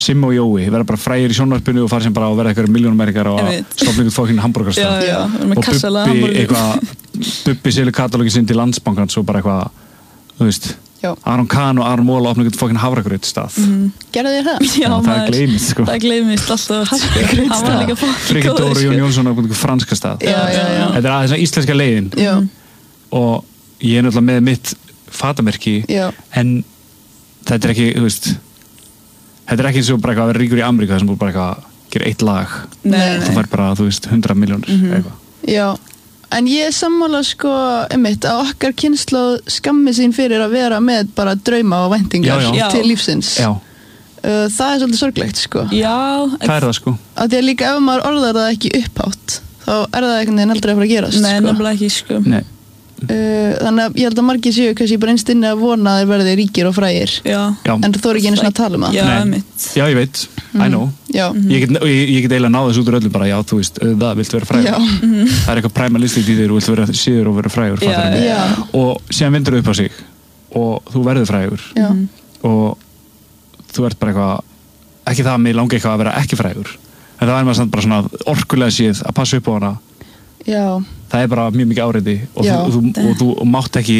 Simmi og Jói verða bara frægir í sjónvarpinu og fara sem bara að verða eitthvað milljónamerkar og stofna ykkur fókinn hamburgerstað og Bubbi selur katalógið sinn til Landsbankans og bara eitthvað, þú veist Aron Kahn og Aron Móla opna ykkur fókinn hafragrautstað Gerðu þér það? Já, það gleymist sko það gleymist alltaf hann var líka fokkin Frikki Dór og Jón Jónsson á ykkur franska stað þetta er aðeins íslenska leiðin og ég náttúrulega með mitt fatamerki en þetta er ekki, þú veist þetta er ekki eins og bara eitthvað að vera ríkur í Ameríku þar sem þú bara eitthvað að gera eitt lag þú fær bara, þú veist, 100 milljónir eitthvað Já, en ég er sammála sko að okkar kynslóð skammi sín fyrir að vera með bara drauma og væntingar til lífsins það er svolítið sorglegt sko það er það sko af því að líka ef maður orðar það ekki upphátt þá er það einhvern veginn aldrei að fara að gerast Nei, nefnilega ekki sko þannig að ég held að margir séu kannski bara einst inni að vona að þeir verði ríkir og frægir en þú þóri ekki einu svona að tala um það Já, ég veit, I know ég get eiginlega náð þessu út úr öllum bara, já, þú veist, það vilt vera frægur það er eitthvað præmalistið í þér og vilt vera síður og vera frægur og síðan vindur upp á sig og þú verður frægur og þú ert bara eitthvað ekki það að mig langi eitthvað að vera ekki frægur en það er maður samt bara svona orkulega síð að passa upp á hana það er bara mjög mikið áreiti og þú mátt ekki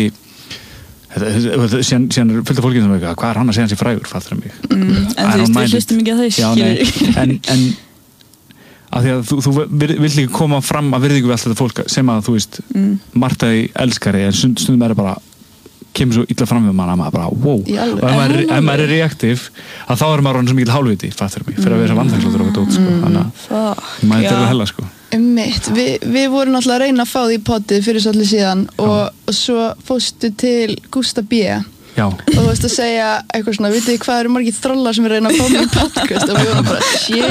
síðan er fullt af fólki sem veit hvað er hann að segja hans í frægur fattur mig en þú veist, við hlustum ekki að þau en af því að þú vill ekki koma fram að virðingu við allt þetta fólk sem að þú veist margt að því elskari en stundum er það bara kemur svo illa fram við mann að maður bara wow og ef maður er reaktiv að þá er maður svo mikil hálfviti fattur mig fyrir að vera svo vandrækslótur og dót sko þannig að maður er hella sko Við vorum náttúrulega að reyna að fá því í poddið fyrir svolítið síðan og svo fórstu til Gústa B og þú veist að segja eitthvað svona vitið hvað eru margir þrollar sem er að reyna að fá mig í podcast og við vorum bara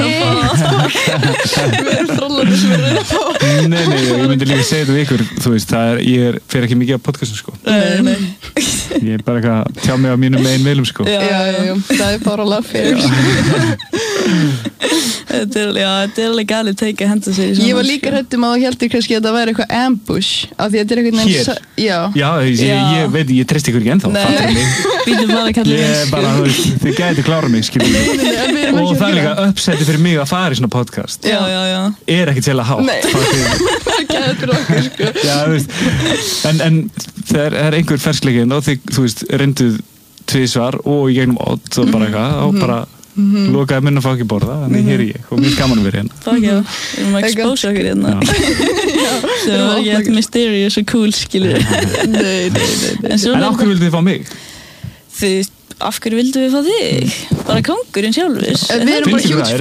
shit við erum þrollar sem er að reyna að fá Nei, ég myndi líka segja þetta við ykkur þú veist, ég fer ekki mikið á podcastum sko Nei ég er bara eitthvað að tjá mig á mínum megin vilum sko Já, það er bara alveg fyrir Þetta er alveg galið teiki að henda sig Ég var líka hrættum að þú heldur kannski að það væri eitthvað ambush af því að þetta er eitthvað ég veit, ég treyst ykkur ekki ennþá Býtum bara að kalla ég bara, þið gæti klára mig og það er líka uppsetti fyrir mig að fara í svona podcast er ekkert sérlega hátt það gætur okkur sko Já, þú veist en það er einhver ferskleikinn og þú veist, reynduð tvisvar og í gegnum odd og bara eitthvað og bara lokaði munn að fá ekki borða þannig hér er ég og mér gaman að vera hérna Takk já, við erum að expósa okkur hérna það var ekki eitthvað mysterious og cool skilur En af hverju vildu þið fá mig? Þið, af hverju vildu við fá þig? Bara kóngurinn sjálfur Við erum bara huge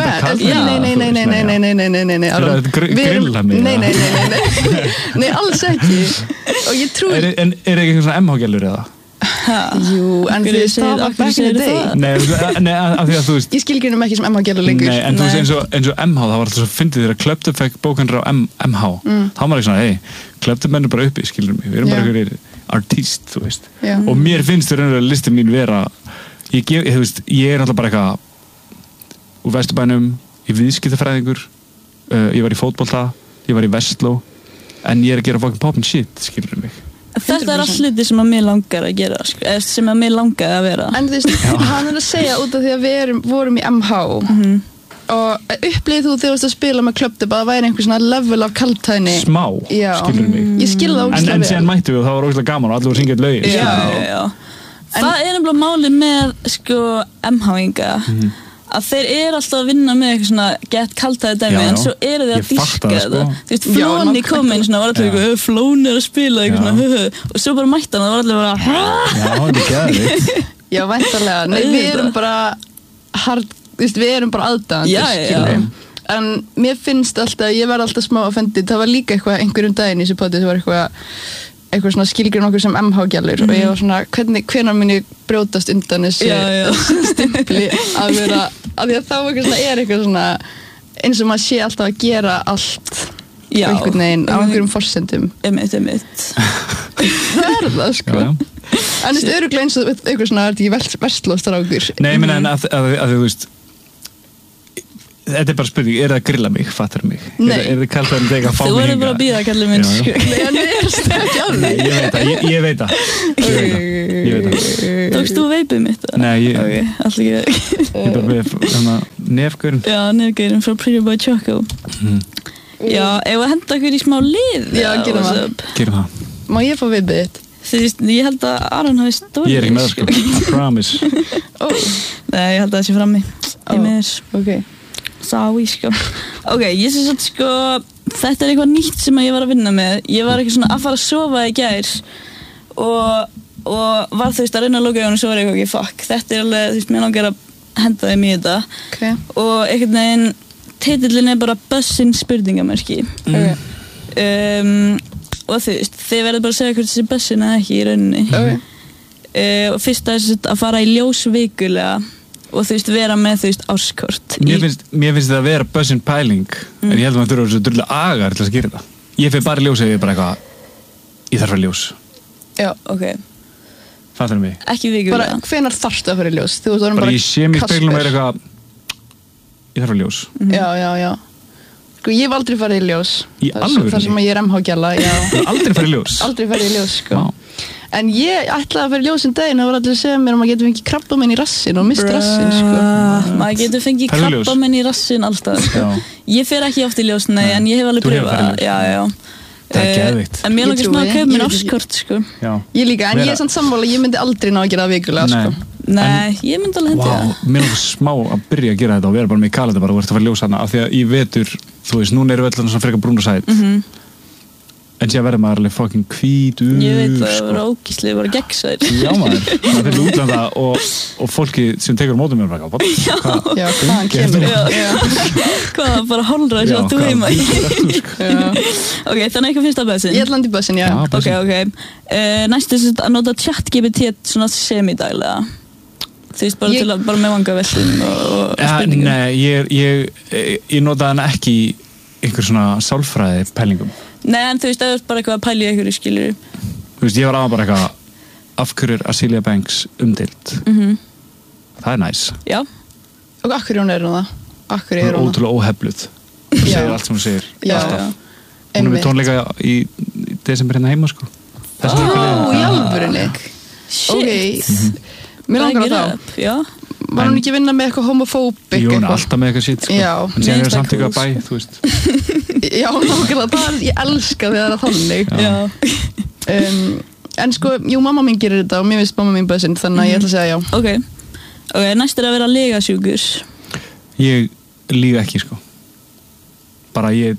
fan Nei Það er grilla mig Nei, alls ekki og ég trúi En er ekki svona MH-gælur eða? Jú, en því það var back in the day Nei, af því að þú veist Ég skilgjörnum ekki sem MH gælu lengur Nei, en þú veist eins og MH það var alltaf svo fyndið þegar Club fekk bókanir á MH þá var ekki svona, Club menn er bara uppi skilur mig, við erum bara einhverjir artíst, þú veist og mér finnst þau raunverulega listin mín vera ég er náttúrulega bara eitthvað úr Vesturbænum, ég er viðskiptafræðingur ég var í fótbolta, ég var í Vestló en ég er að gera fucking pop and shit, skilur mig Þetta er allt hluti sem að mér langar að gera eða sem að mér langar að vera En þú veist, hann er að segja út af því að við vorum í MH og upplýðið þú þegar þú varst að spila með Club að það væri einhver svona level af kaltæðni Smá, skilur mig Ég skil það ógeðslega vel En síðan mættu við og það var ógeðslega gaman og allir voru að syngja eitt lögin Já Það er nefnilega málið með sko MH-inga að þeir eru alltaf að vinna með eitthvað svona gett kaltæði dæmi en svo eru þeir að dýrka þetta þú veist, Flóni kom inn svona var alltaf eitthvað Flóni er að spila eitthvað svona og svo bara mætti hann og það var alltaf bara Já, þetta er gæðvikt Já, væntanlega, nei, við erum bara við erum bara aðdáðandur en mér finnst alltaf, ég var alltaf smá offended, það var líka eitthvað einhverjum daginn í þessu poti, það var eitthvað svona skilgrun okkur sem MH-gjallur og ég var svona, hvenær mun ég brjótast undan þessu stimpli að vera, af því að þá eitthvað svona eins og maður sé alltaf að gera allt einhvern veginn á einhverjum forsendum Einmitt Það er það sko en þú veist, örugglega eins og eitthvað svona, það er ekki verslóstrákur Nei, ég meina en að þú veist þetta bara spurning, það að grilla mig, fattar mig? Nei. Þið kallt að þetta fá mig hinga? Þú verður bara að bíða, kallið minn, sko. Nei, en við erum ekki alveg. Nei, ég veit það. Tókst þú veipið mitt? Nei, Ok, alltaf ekki. Ég bara með nefgurinn. Já, nefgurinn frá Pretty Boy Choco. Já, ef að henda okkur í smá lið. Já, gerum það. Gerum það. Má ég fá viðbið þitt? Þú veist, ég held að Aron hafi stórið. Ég ekki með það, sko. I promise. Nei, ég held að það sé frammi. Ég með þess. Ok. Sái, sko. Ok, ég sé svo, sko, þetta eitthvað nýtt sem ég var að vinna með. Ég var eitthvað svona að fara að sofa í gær og var þú veist að reyna að loka í hún og svo var ég eitthvað, fuck, þetta alveg, þú veist, mér langar að henda þeim í þetta. Ok. Og einhvern veginn, titillin bara bussin spurningamerki. Og þú veist, þið verður bara að segja hvort þessi bussin eða ekki í rauninni. Og fyrst að fara í ljós vikulega og þú veist, vera með, þú veist, áskort. Mér finnst þetta að vera bussin pæling, en ég held að maður þurfa svo drullu agar til að skýra það. Ég fyrir bara í ljós ef ég bara eitthvað, ég þarf að fara í ljós. Já, ok. Fattar mig? Ekki vikulega. Bara, hvenær þarftu að fara í ljós? Bara ég sé mig í speglum og er eitthvað, ég þarf að fara í ljós. Já. Sko, ég hef aldrei farið í ljós. Í alvöru? Þar sem ég MH-gjalla, já. Aldrei farið í ljós? Aldrei farið í ljós, sko. En ég ætlaði að fara í ljós daginn og það voru allir að segja mér að maður getur fengið krabbamein í rassin og mist rassin, sko. Maður getur fengið krabbamein í rassin alltaf, sko. Ég fer ekki oft í ljós, nei, en ég hef alveg pröfað. Já. Það geðvikt. En mér langast maður að kaupa mér áskort, sko. Ég líka, en ég er samt sammála, ég myndi aldrei ná að gera það vikulega, sko. Nei, ég myndi alveg hendi það. Mér langast smá að byrja að gera þetta og vera bara með kalenda bara og verður að fara í ljós hana af því að í vetur, þú veist, núna eru öll svona frekar brún og sæt. En síðan verður maður alveg fucking hvítur. Ég veit að það var ógíslið, bara gegnsæður. Já maður, það fyrir útlanda og fólki sem tekur mótum mér bara, hvað? Já, hvaðan kemur? Hvað, bara hálfra að sjá þú heima í? Ok, þannig eitthvað finnst það bussin? Ég landi í bussin, já. Ok. Næst er að nota ChatGPT svona semidaglega. Þú veist, bara með vangaveltum og spurningum. Nei, ég nota hann ekki í einhver svona sálfræði pælingum. Nei, en þú veist, það er bara eitthvað að pæla í einhverju, skilur. Þú veist, ég var bara eitthvað, af hverju er Azealia Banks umdeild? Það er næs. Já. Og af hverju hún er hún það? Af hverju er hún það? Ótrúlega óhefluð. Hún segir allt sem hún segir. Alltaf. Hún er með tónleika í desember hérna heima, sko. Í alvörunni? Shit. Mér langar að þá. Já. Var hún ekki að vinna með eitthvað homofóbik? Jú, hún er alltaf með eitthvað shit, sko. Já. En síðan er samtíka bæ, þú veist. Já, nákvæmlega, ég elska þegar það er þannig. Já. En sko, jú, mamma mín gerir þetta og mér finnst mamma mín bussin, þannig að ég ætla að segja já. Ok, næst er að vera legasjúkur. Ég líga ekki, sko. Bara ég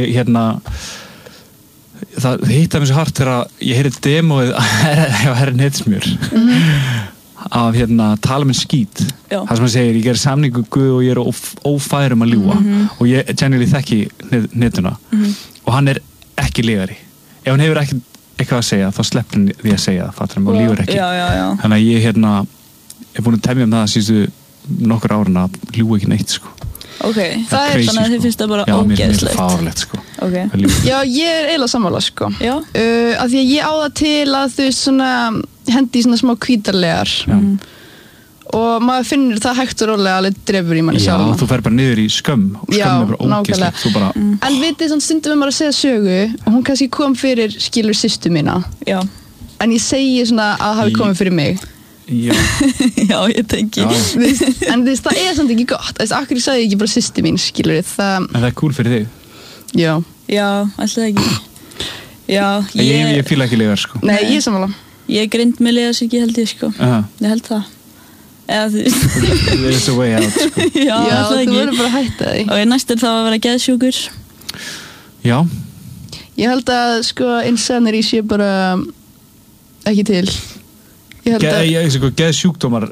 það hittar mér svo hart þegar ég heyrði demóið hjá herrin Hetsmjör af tala með skít. Það sem hann segir, ég gerir samningu Guð og ég er ófær að ljúga og ég genuinely þekki netuna og hann er ekki lygari. Ef hann hefur ekki eitthvað að segja, þá sleppur hann því að segja það, fattur hann, og lígur ekki. Þannig að ég er búin að temja það síðustu nokkur árin að ljúga ekki neitt, sko. Ok, það er þannig að þið finnst það bara ógeðslegt. Já, mér finnst það fárlegt, sko. Okay. Já, ég er eiginlega sammála, sko. Já. Af því að ég á það til að þú veist svona hendi í svona smá hvítarlegar og maður finnir það hægt og rólega alveg drefur í manni sjálf. Já, þú fer bara niður í skömm og skömm er bara ógeðslegt. En vitið, svona stundum maður að segja sögu og hún kannski kom fyrir skilur systur mína. Já. En ég segi svona að það hafi komið fyrir mig. Já. Já, ég tengi. En þú veist, það er samt ekki gott. Þú veist, akkur ég sagði ekki bara systur mín, skilur það. En það er cool fyrir þig. Já. Já, alltaf ekki. Já, ég fíla ekki legar, sko. Nei, ég er sammála. Ég er grind með legarsíki, held ég, sko. Ég held það. Eða þú veist. There's a way out, sko. Já, alltaf ekki. Þú verður bara að hætta því. Og næst er það að vera geðsjúkur. Já. Ég held að, sko, insanity sé bara ekki til. Geðsjúkdómar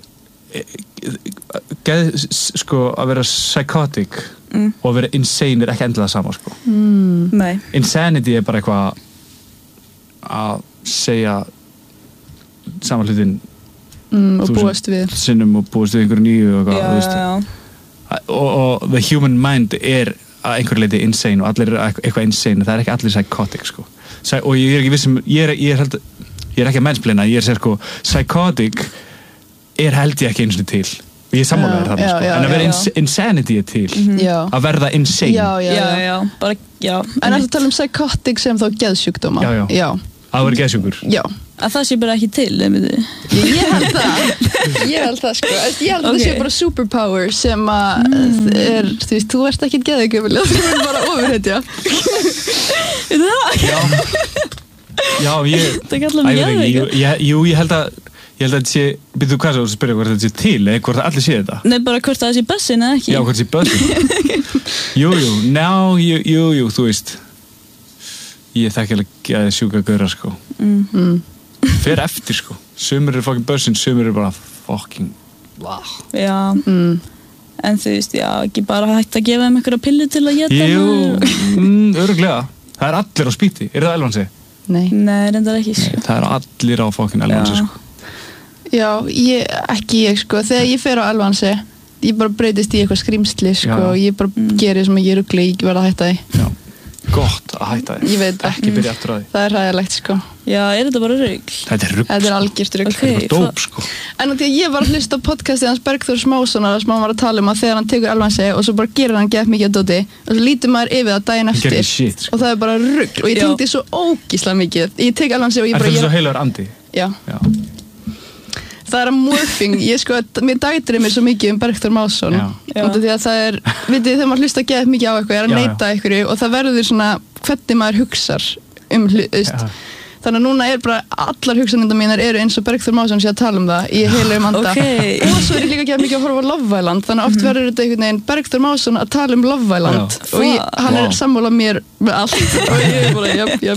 sko að vera psychotic og að vera insane er ekki endilega sama, sko. Nei. Insanity er bara eitthvað að segja sama hlutin og búast við sinnum og búast við einhverju nýju og the human mind er að einhverju leiti insane og allir er eitthvað insane, það er ekki allir psychotic, sko. Og ég er ekki vissum, ég er ekki að mennsplina, ég er að segja, sko, psychotic er held ég ekki eins og til. og ég sammálaði þarna sko. En að vera insanity til að verða insane bara, en ertu að tala psychotic sem þá geðsjúkdóma já. Að vera geðsjúkur að það sé bara ekki til ég held það sko ég held að það sé bara superpower sem að þú ert ekki geðugjöful þú ert bara ofurhetja já ég held að þetta sé, byrju hvað svo að spyrja hvort þetta sé til eða hvort allir sé þetta nei bara hvort það sé bussin eða ekki já hvort það sé bussin jú, þú veist ég þekki alveg að sjúka gauðra sko fer eftir sko sumir eru fucking bussin, sumir eru bara fucking já en þú veist, ekki bara hægt að gefa þeim einhverja pillu til að geta örugglega það er allir á spýti, er það Elvansi? Nei, reyndar ekki sko. Það er allir á fucking Elvansi sko já, ekki ég sko þegar ég fer á Elvansi ég bara breytist í eitthvað skrýmsli sko ég bara gerir sem ég rugli, ég verða að hætta því já, gott að hætta því ég veit ekki byrja aftur að því það er ræðilegt sko já, er þetta bara rugl? Þetta er algjört rugl þetta er bara dóp sko en því að ég var að hlusta á podcastið hans Bergþórs Mássonar sem hann var að tala að þegar hann tekur Elvansi og svo bara gerir hann gett mikið að dóti og svo lítur maður yfir það daginn eftir og það er bara rugl og ég tengdi svo ógíslega mikið ég tek Elvansi og ég bara er það svo heilagur andi? Já. Það er að morphing, mér dætrir mér svo mikið Bergþór Másson því að það er, vitið þegar maður hlusta að geða mikið á eitthvað ég er að neita einhverju og það verður svona hvernig maður hugsar þannig að núna er bara allar hugsanindar mínar eru eins og Bergþór Másson sé að tala það í heilegum anda og svo er ég líka ekki mikið að horfa á Love Island þannig að oft verður þetta einhvern veginn Bergþór Másson að tala Love Island og hann er sammála mér með allt og ég er bara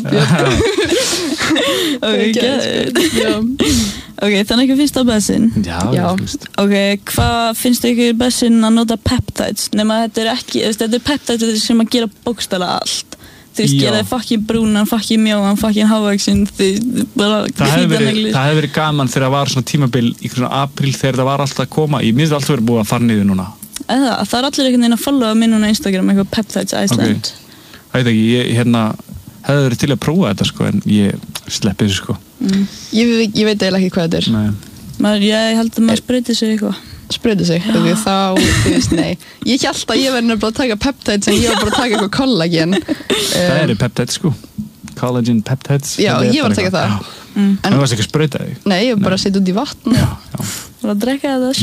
ok, þannig ekki finnst það bessin já. ok, hvað finnst ykkur bessin að nota peptides nema þetta er ekki, þetta er peptides sem að gera bókstaflega allt þú veist, gera þið fucking brúnan, fucking mjóan, fucking hávaksin það hefði verið gaman þegar það var svona tímabil í svona apríl þegar það var alltaf að koma ég minnst alltaf verið búið að fara niður núna það er allir einhvern veginn að followa mig núna á Instagram eitthvað peptides Iceland það veit ekki, ég hefði verið til að prófa þetta sko en ég sleppi þessu sko ég veit eiginlega ekki hvað þetta er ég held að maður spreytir sig eitthvað spreytir sig, þá, þú veist, nei ég held að ég verði nefnilega að taka peptides en ég var bara að taka eitthvað kollagen það eru peptides sko collagen peptides já, ég var að taka það en þú varst ekki að spreyta þig? Nei, ég var bara að setja út í vatn bara að drekka það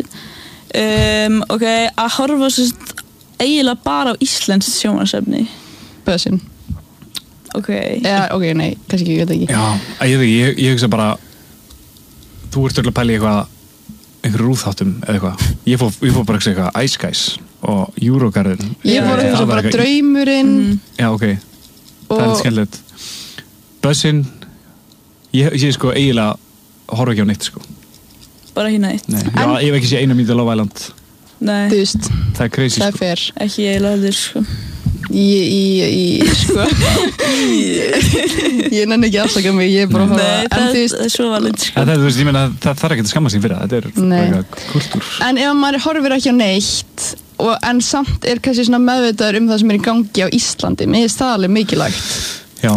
ok, að horfa eiginlega bara á íslenskt sjónvarpsefni Bössin ok, nei, kannski ekki, ég veit ekki já, ég hugsa bara þú ert öll að pæla í einhverju rúðþáttum eða eitthvað ég fór bara eitthvað Ice Guys og Eurogarden ég fór að hugsa bara Draumurinn já, ok, það er skemmtilegt Bössin ég sko eiginlega horfa ekki á neitt sko bara ekki neitt ég hef ekki séð eina mínútu Love Island nei, þú veist, það er crazy það er fair ekki eiginlega heldur sko ég nenni ekki afsaka mig ég er bara að horfa það er svo valið sko það þarf ekki að skamma sig fyrir það þetta er bara kultúr en ef maður horfir ekki á neitt en samt er kannski svona meðvitaður það sem er í gangi á Íslandi mér finnst það alveg mikilvægt ég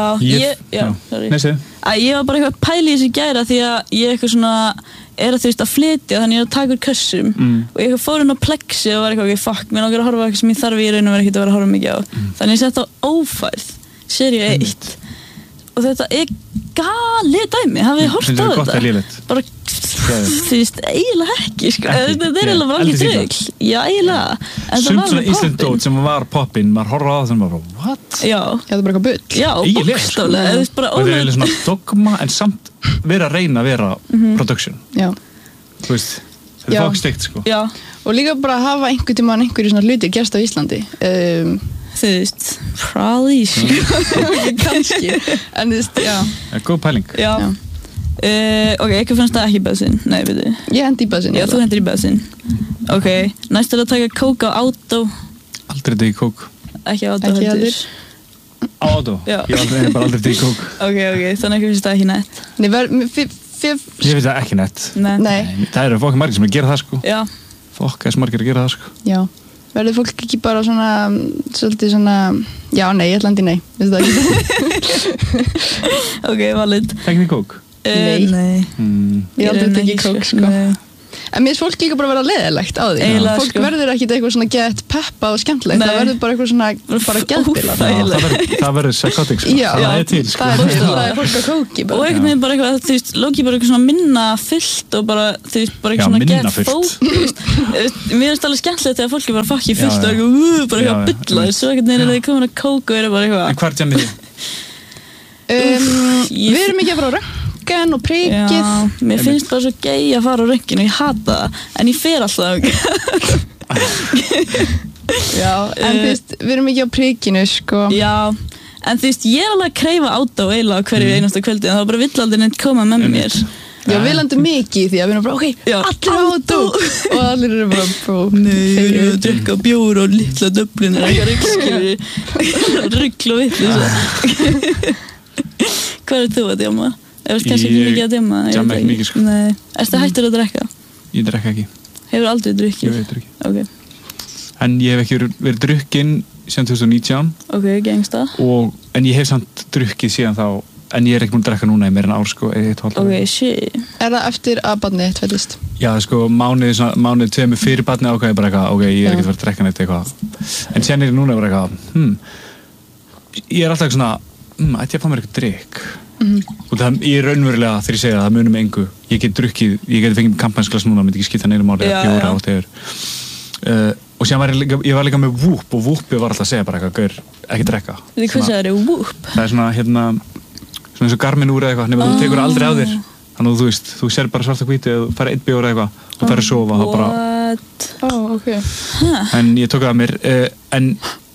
var bara eitthvað pæli í þessu gæra því að ég eitthvað svona er að þú veist að flytja þannig að ég er að taka úr kössum og ég fór inn á Plexi og var eitthvað ok, fuck, mér langar að horfa eitthvað sem ég þarf í raun og vera ekkert að vera að horfa mikið á þannig ég sett á Ófærð, seríu 1 og þetta er galið dæmi, hafið þið hort á þetta bara, þú veist, eiginlega ekki sko. Þetta er eiginlega bara alveg trygg já, eiginlega sumt svona Ísland dót sem var poppin maður horfa á það sem bara, what? Já, það er bara eitthvað bull já, bókstaflega og þetta er eiginlega svona dogma en samt vera að reyna að vera production já þú veist, þetta er fokk steikt sko já, og líka bara að hafa einhvern tímann einhverju svona hluti gerst á Íslandi þú veist, probably kannski en þú veist, já góð pæling já. Ok, ekki fannst það ekki Bössin nei, veitu ég hendi í Bössin já, þú hendir í Bössin ok, næst er að taka kók á átó aldrei degi kók ekki átó heldur á átó, ég hef bara aldrei degi kók ok, þannig ekki finnst það ekki nett ég finnst það ekki nett nei það eru fokk margir sem að gera það sko já fokk að margir að gera það sko já verður fólk ekki bara svona svolítið svona já, nei, ég ætla nei finnst það ekki ok, valid tekni kók? Nei. Ég aldrei tekið kók sko En mér finnst fólk líka bara að vera leiðilegt á því. Fólk verður ekkit eitthvað svona gett peppa og skemmtilegt. Það verður bara eitthvað svona bara geðbila. Það verður psychotic. Já, það er fólk að kóki bara. Og einhvern veginn bara eitthvað, þú veist, lóki bara eitthvað svona minna fullt og bara, þú veist, bara eitthvað svona gett fókust. Mér finnst alveg skemmtilegt þegar fólk er bara fucking fullt og eitthvað, bara eitthvað að bylla. Svo einhvern veginn er þau komin að kóka og eru bara eitthvað. En hvað er jammið þið? Við erum ekki að fara á röntgen og prikið. Já, mér finnst bara svo gay að fara á röntgen og ég hata það, en ég fer alltaf ekki. Já, en þú veist, við erum ekki á prikinu, sko. Já, en þú veist, ég er alveg að kreifa át á eiginlega hverju einasta kvöldi, en það bara vill aldrei neitt koma með mér. Já, við landum mikið í því að við erum bara, ok, allir át og allir eru bara, nei, við erum að drekka bjór og litla döflin eða eitthvað rugl og vittlis. Hvað er þú að djama? Ef þú kannski ekki mikið að djama? Djama ekki mikið, sko. Nei. Erstu hættur að drekka? Ég drekka ekki. Hefur aldrei drukkið? Ég hef drukkið. Ok. En ég hef ekki verið drukkinn síðan 2019. Ok, gengsta. En ég hef samt drukkið síðan þá, en ég er ekki búin að drekka núna í meira en ár, sko, 1,5 ár. Ok, shit. Er það eftir að barnið fæddist? Já, sko, mánuð 2 fyrir barnið ákveði bara eitthvað, ok, ég er ekki að fara að drekka neitt eitthvað. En síðan er ég núna bara eitthvað, ég er alltaf eitthvað svona, ætti ég að fá mér eitthvað drikk. Og það er raunverulega þegar ég segja það munum með engu. Ég get drukkið, ég get fengið kampansglas núna, myndi ekki skipta neinu máli að bjóra átt yfir. Og síðan var ég var líka með Whoop og Whoop var alltaf að segja bara eitthvað, gaur, ekki drekka. Hvað sagði þér Whoop? Það er svona eins og Garmin úr eða eitthvað, nema þú tekur aldrei á þér. Þannig að þú veist, þú sér bara svart og hvíti og færði 1 bjór eða eitthvað og færði að sofa og bara... Ok. En ég tók það að mér, en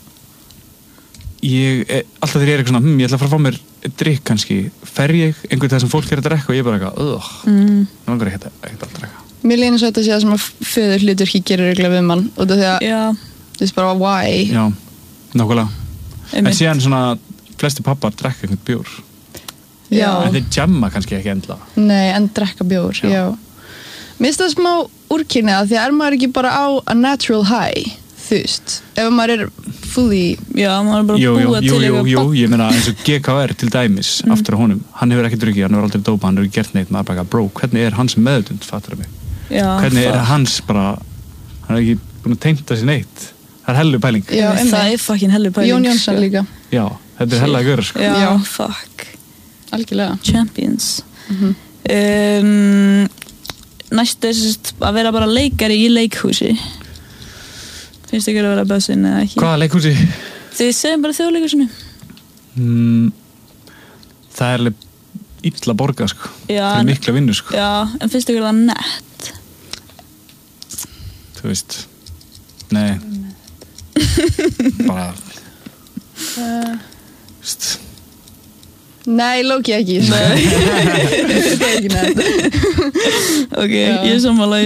alltaf þegar ég er eitthvað svona, ég ætla að fara að fá mér drikk kannski, fer ég einhvern veginn sem fólk er að drekka og ég er bara eitthvað, það langar ekki að drekka. Mér leynir svo þetta að segja sem að föður hlutverki gerir regla við mann og það því að þú veist bara why. Já, nákvæmlega. En síðan svona, flesti pappar drekka einhvern bjór. Já. En þeir jamma kannski ekki endla. Nei, en drekka bjór, já. Mér finnst það smá úrkynniða því að maður ekki bara á a natural high, þú veist, ef maður er fully... Já, maður er bara búið til eitthvað... Jú, ég meina eins og GKR til dæmis, aftur á honum, hann hefur ekki drukkið, hann hefur aldrei dópað, hann hefur gert neitt, maður bara, bro, hvernig er hans meðutund, fattur það mig? Já, hvernig er hans bara, hann er ekki búin að tengta sér neitt, það er hellu pæling. Já, það er fucking hellu pæling. Jón Jónsson líka. Já, þetta er hella að göra, sko. Já, fuck. Algjörlega. Champions. Næst er að vera bara leikari í leikhúsi. Finnst ykkur að vera buzzin eða ekki? Hvaða leikhúsi? Þið segjum bara Þjóðleikhúsinu. Það er alveg illa borgað, sko. Já. Það er mikla vinnu, sko. Já, en finnst ykkur það nett? Þú veist. Nei. Bara... Veist... Nei, lóki ekki. Nei. Það er ekki nett. Ok, ég er sammála.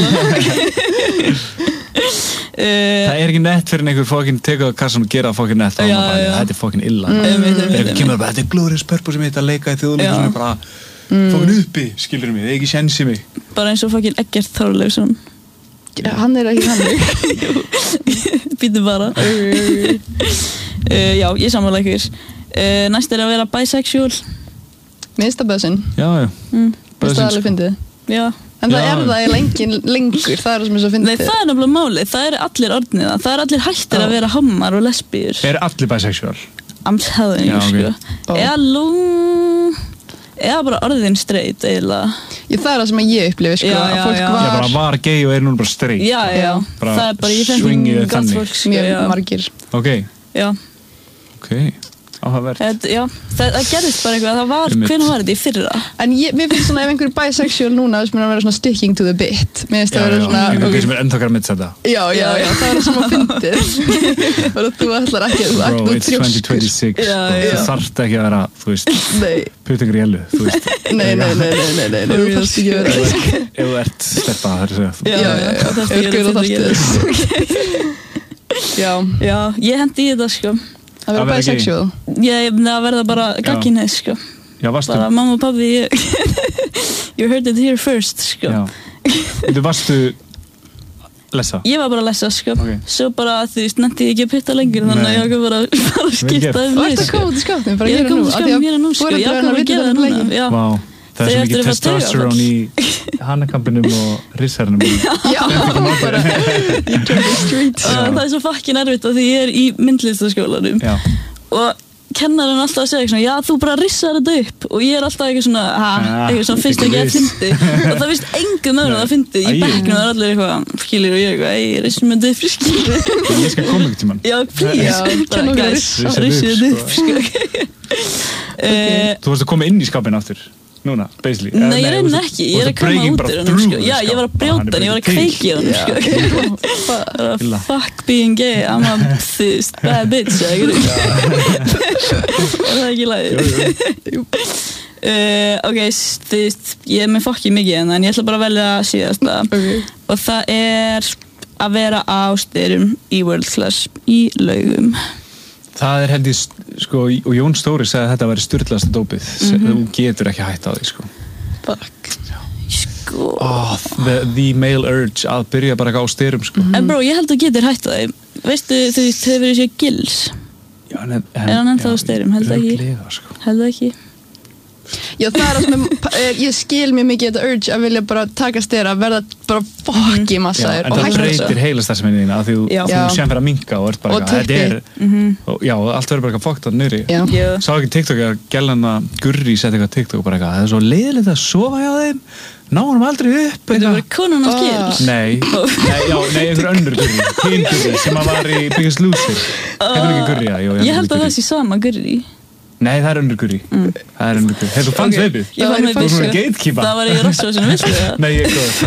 Það er ekki nett fyrir einhver fokkin teka á kassan og gera fokkin nett og þetta er fokkin illa. Þegar kemur bara, þetta er glorious purpose mitt að leika í Þjóðleikhúsinu bara fokkin uppi, skilur mig, það er ekki séns í mig. Bara eins og fokkin Eggert Þorleifsson. Hann er ekki hann. Býtu bara. Já, ég sammála ykkur. Næst er að vera bisexual. Minnsta böðsinn. Já. Það er alveg fyndið. Já. En það er það lengur, það er það sem er svo fyndið. Nei, það er nefnilega málið, það er allir orðnið það. Það er allir hættir að vera hommar og lesbíur. Er allir bisexual? I'm telling you, sko. Eða bara orðin straight, eiginlega. Það er það sem ég upplifi, sko. Að fólk var... bara var gay og er núna bara straight. Já. Það er bara, ég fengi gott fólk, sko. Mjög margir. Ok. Já. Ok. Áhugavert. Já, það gerðist bara eitthvað, það var, hvenær var þetta í fyrra? En mér finnst svona ef einhver bisexual núna, þess að vera svona sticking to the bit. Mér finnst það vera svona... Einhver sem er ennþá græmið þetta. Já, það var svona fyndið. Bara þú ætlar ekki að Bro, it's 2026. Það þarft ekki að vera, þú veist, putingur í ellu, þú veist. Nei, þú þarft ekki að vera. Ef þú ert steppa, það er það. Já, ég hendi í þetta, sko. Að vera bisexual? Ég verða bara gagginni, sko. Já, varstu? Bara mamma og pabbi, you heard it here first, sko. Já. Þú varstu lessa? Ég var bara að lessa, sko. Okay. Svo bara, þú veist, nefndi ég ekki að putta lengur, þannig að ég var bara að skipta við, sko. Þú ert að koma til skápnum, bara gera nú. Ég er að koma til skápnum, gera nú, sko. Ég var að gera það núna, já. Vá. Það svo mikið testosterone í hannakampinum og rissarnum. Já, bara you turn the streets. Það svo fucking erfitt að því ég í myndlistaskólanum og kennarinn alltaf að segja svona, já, þú bara rissar þetta upp og ég alltaf eitthvað svona finnst ekki að fyndi og það finnst engum öðrum að fyndi í bekknum það allir eitthvað, skilur og ég rissum þetta upp, skilur ég skal koma ykkur tímann já, please, guys, rissum þetta upp Þú varst að koma inn í skapin aftur núna, basically Nei, ég reyna ekki, ég að koma út úr honum já, ég var að brjóta hann, ég var að kveiki honum fuck being gay, I'm a bad bitch er það ekki lagið ok, ég er með fokki mikið en ég ætla bara að velja síðasta og það er að vera á styrum í World Class í Laugum Það held ég, sko, og Jón Stóri sagði að þetta væri sturlasta dópið. Þú getur ekki hætt á því, sko. Fuck. Sko. The male urge að byrja bara á styrum, sko. En bro, ég held að þú getur hætt á því. Veistu, þú hefur verið sér Gils. Já, er hann ennþá á styrum? Held það ekki? Sko. Held það ekki? Já, það að svona, ég skil mjög mikið þetta urge að vilja bara taka styr að verða bara fokki massaður en það breytir heilastarfseminni þína að þú sem fyrir að minka og ert bara þetta er já, allt verður bara fokkt að niðri sá ekki TikTok að gælan að Gurri setti eitthvað TikTok og bara eitthvað, það er svo leiðilegt að sofa hjá þeim ná hann aldrei upp þetta var konan á Gils nei, einhver önnur Gurri hinn Gurri sem að var í Biggest Loser hefur ekki Gurri, já ég held að það sé sama Gurri Nei, það er önnur Gurri. Það er önnur Gurri. Hefur þú fannst veipið? Ég fann veipið, sko. Þú var gatekeeper. Það var ég rossvarsinu, viltu það? Nei, ég góð,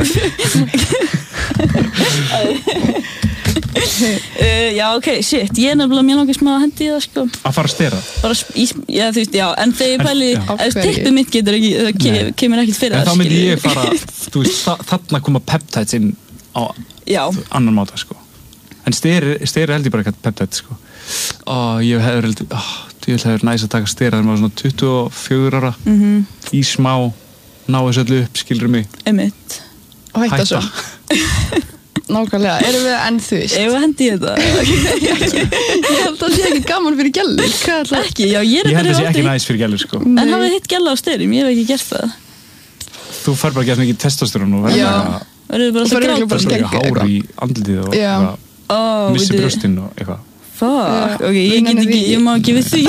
takk. Já, ok, shit. Ég nefnilega mér langar smá að hendi í það, sko. Að fara að stera? Bara, já, þú veist, já. En þegar ég pæli, ef tippið mitt getur ekki, það kemur ekkert fyrir það, skilur. En þá myndi ég fara, þú veist, þarna koma peptides inn á annan máta, sko. En steri held ég bara eitthvað peptide, sko. Ég hefur næst að taka stera þegar maður var svona 24 ára í smá, ná þessu öllu upp, skilur mig Einmitt. Og hætta svo Nákvæmlega, erum við enn þú veist? Ef við hendi í þetta Ég held að það sé ekki gaman fyrir gælur Ekki, já, ég held að það sé ekki næst fyrir gælur, sko En hafið hitt gæla á styrum, ég hef ekki gert það Þú fær bara að gera mikið testosterón og verður bara alltaf gráta bara hár í andlitið og missi brjóstinn og eitthvað Fuck, ok, ég get ekki, ég má ekki við því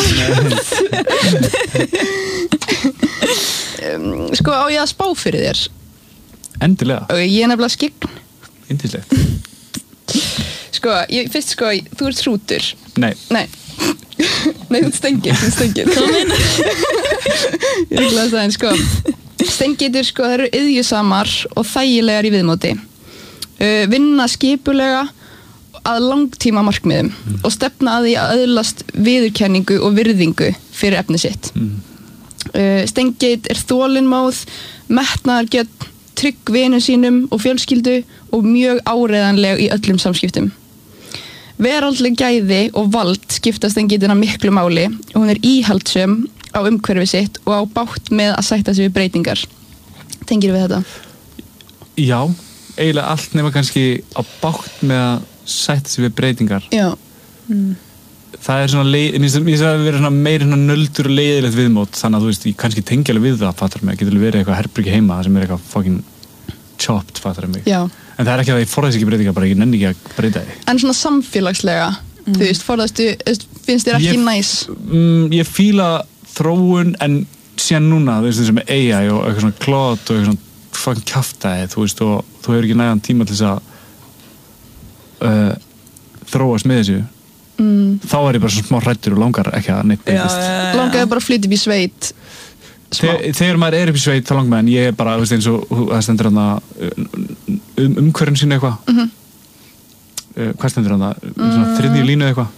Sko, á ég að spá fyrir þér? Endilega Ok, ég er nefnilega skygn Yndislegt Sko, fyrst sko, þú ert hrútur Nei, þú ert stengir Hvað meinar? Ég er glæðast aðeins, sko Stengitur, sko, það eru iðjusamar og þægilegar í viðmóti Vinna skipulega að langtíma markmiðum og stefna að því að öðlast viðurkenningu og virðingu fyrir efni sitt. Stengeit er þolinmóð, metnaðargjörn, trygg vinum sínum og fjölskyldu og mjög áreiðanleg í öllum samskiptum. Veraldleg gæði og vald skipta stengeitina miklu máli og hún er íhaldsöm á umhverfi sitt og á bágt með að sætta sig við breytingar. Tengir við þetta? Já, eiginlega allt nema kannski á bágt með að sætta sig við breytingar. Já. Það er svona ég að vera svona meiri svona nöldur og leiðilegt viðmót þannig að þú veist, ég kannski tengi alveg við það, fattar mig, getur verið eitthvað herbyrgi heima sem er eitthvað fucking chopped, fattar mig. Já. En það er ekki að ég forðast ekki breytingar, bara ég nenni ekki að breyta því. En svona samfélagslega, þú veist, forðastu, finnst þér ekki næs? Ég fíla þróun en síðan núna, þú veist, þessum AI og eitthvað svona klot og eitthvað svona fucking kjaftaði, þú veist, og þú hefur ekki nægan tíma til þess að þróast með þessu þá er ég bara svona smá hræddur og langar ekki að neitt langar bara að flytja upp í sveit þegar maður er upp í sveit þá langar maður en ég er bara, þú veist, eins og það stendur hann umhverfin sínu eitthvað hvað stendur hann það? Svona þriðju línu eitthvað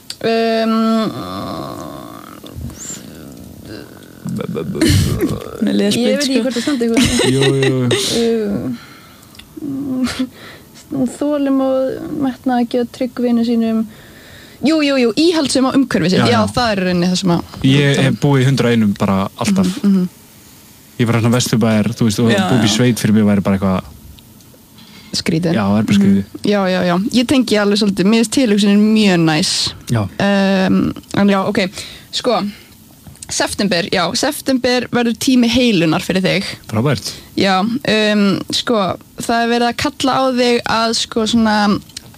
ég veit ekki hvort það stendur eitthvað þólum og metnaðargjörn, trygg vinum sínum Jú, íhaldsum á umhverfi sitt Já, það er reyni það sem að Ég hef búið í 101 bara alltaf Ég var hérna Vesturbæjar, þú veist, og búið í sveit fyrir mig væri bara eitthvað skrítið Já, það er bara skrítið Já, ég tengi alveg svolítið, mér finnst tilhugsunin mjög næs Já En já, ok, sko September verður tími heilunar fyrir þig. Frábært. Já, sko, það er verið að kalla á þig að sko það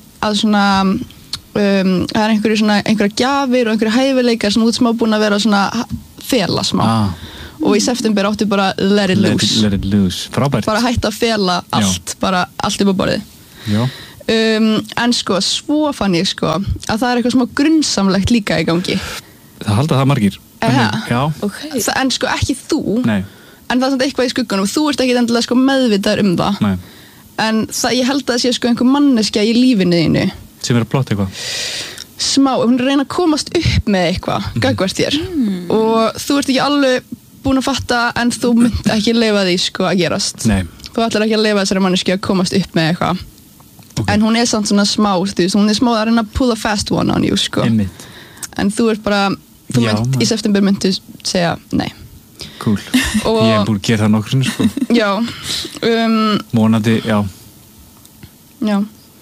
er einhverja gjafir og einhverja hæfileikar sem út smá búin að vera svona fela smá. Og í september áttu bara let it loose. Let it loose, frábært. Bara hætta að fela allt, bara allt upp á borðið. Já. En sko, svo fann ég sko að það er eitthvað smá grunnsamlegt líka í gangi. Það halda það margir. Já. Okay. En sko ekki þú. Nei. En það er samt eitthvað í skugganum. Þú ert ekki endilega sko meðvitaður það. Nei. En ég held að það sé sko einhver manneskja í lífinu þínu. Sem er að plotta eitthvað. Smá, hún er að reyna að komast upp með eitthvað, gagnvart þér. Og þú ert ekki alveg búin að fatta en þú munt ekki leyfa því sko að gerast. Nei. Þú ætlar ekki að leyfa þessari manneskja að komast upp með eitthvað. Okay. En hún er samt svona smá, hún er smá að reyna að pull a fast one on you sko. Einmitt. En þú ert bara, í september myndu segja nei. Cool. Ég hef búin að gera það nokkur sinni sko. Já. Mónandi, já. Já.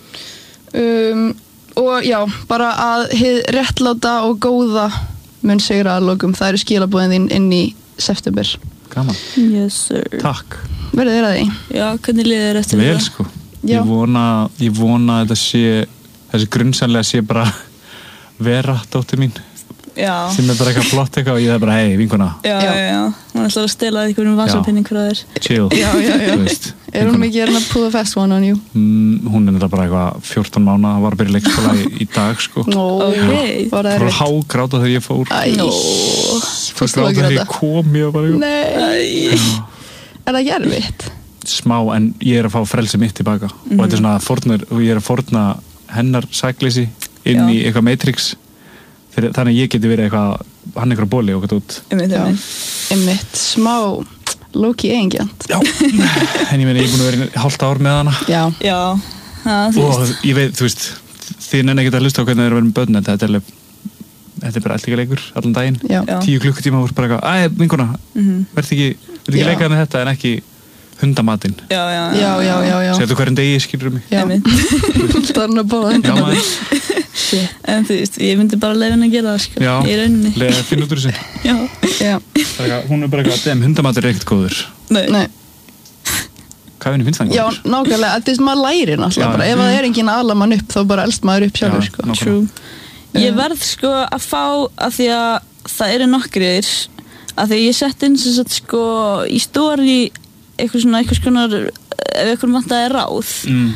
Og já, bara að hið réttláta og góða mun sigra að lokum. Það eru skilaboðin þín inn í september. Gaman. Yes sir. Takk. Verður þér að því? Já, hvernig liðir þér eftir það? Vel sko. Ég vona að þetta sé, þessi grunnsannlega sé bara vera dóttir mín. Já. Sem er bara eitthvað flott eitthvað og ég er bara hei, vinkona. Já. Hún ætlar að stela einhverjum vasapinning frá þér. Chill. Já. Er hún mikið að pull a fast one on you? Hún er bara eitthvað 14 mánaða, var að byrja leikskóla í dag sko. Okay. Var það erfitt? Hágráta þegar ég fór. Fórst gráta þegar ég kom, ég var bara eitthvað. Nei. Er það ekki erfitt? Smá, en ég er að fá frelsi mitt tilbaka. Og þetta er svona og ég er að fórna hennar sakleysi inn í eitthvað Matrix. Þannig að ég geti verið eitthvað, hann einhverja bóli og eitthvað út. Einmitt, smá low-key eigingjant. Já, en ég meina, ég er búin að vera í hálft ár með hana. Já. Og ég veit, þú veist, þið nenni ekki að hlusta á hvernig það er að vera með börn, þetta er bara allt ekki leikur, allan daginn. 10 klukkutíma voru bara eitthvað, vinkona, verð ekki leikað með þetta en ekki hundamatinn. Já. Segðu hverjum degi, skilur mig. Já, það er að bóða hundamatinn. En þú veist, ég myndi bara leiða henni að gera það sko. Já, leiða að finna út úr þessu. Já. Hún er bara eitthvað, hundamatur er ekkert góður. Nei. Hvað henni finnst það? Já, nákvæmlega, þetta er maður lærir náttúrulega bara. Ef það er enginn að ala mann upp, þá bara elst maður upp sjálfur sko. True. Ég verð sko að fá, að því að það eru nokkrir, að því að ég sett inn sem sagt sko í story eitthvað skonar, ef eitthvað vantaði ráð.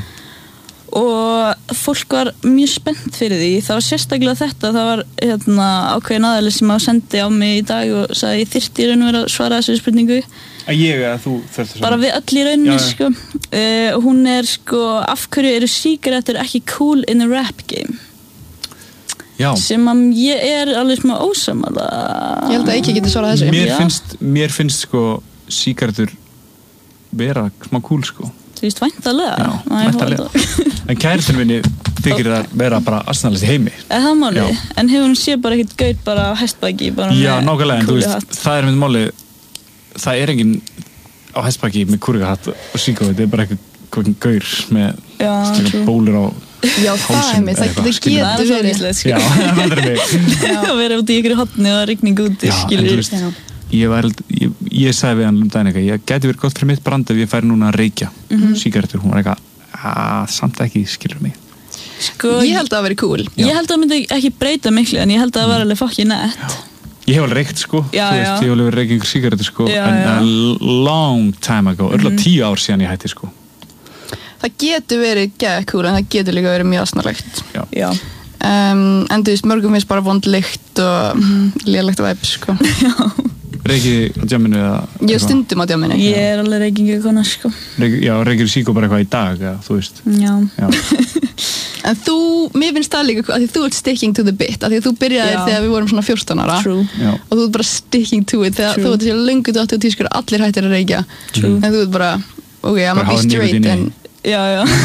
Og fólk var mjög spennt fyrir því. Það var sérstaklega þetta, það var ákveðin aðeins sem að sendi á mig í dag og sagði ég þyrfti í raun og vera að svara þessu spurningu. Að ég eða þú þurfti að svara? Bara við öll í rauninni sko. Hún er sko, af hverju eru sígarettur ekki cool in the rap game? Já. Sem að ég er alveg smá ósammála. Ég held að ekki geti svarað þessu. Mér finnst sko sígarettur vera smá cool sko. Þú veist, væntalega. Já, væntalega. En kærastinn minni þykir það vera bara arsenalist í heimi. Það máli, en hefur hún séð bara ekkert gaur bara á hestbaki? Já, nákvæmlega, en þú veist, það er mitt máli, það er enginn á hestbaki með kúrikahatt og síkói, þetta er bara eitthvað gaur með bólur á hálsum. Það getur verið. Já, það er mig. Það verið út í ykkur hotni og rigning úti, skilur. Ég sagði við hann daginn eitthvað, ég geti verið gott fyrir mitt brand ef ég færi núna að reykja sígarettur, hún var eitthvað samt ekki, skilur mig sko, ég held að það veri cool. Ég held að það myndi ekki breyta miklu en ég held að það var alveg fucking nett. Ég hef alveg reykt sko, þú veist, ég hef alveg reykt einhver sígarettur sko, en a long time ago, örgulega 10 ár síðan ég hætti sko. Það getur verið gett cool en það getur líka verið mjög asnalegt. Já. En þú veist, mörgum finnst bara vond lykt og lélegt væp sko. Já. Reykið á djamminu eða? Ég stundum á djamminu. Ég er alveg reykingu kona sko. Já, reykir síkó bara eitthvað í dag, eða, þú veist. Já. En mér finnst það líka, að því þú ert sticking to the bit, að því að þú byrjaðir þegar við vorum svona 14 ára. True. Og þú ert bara sticking to it, þegar þú ert þessi löngu 80 og 10 skur, allir hættir að reykja. True. En þú ert bara, ok, I'm gonna be straight en... Já.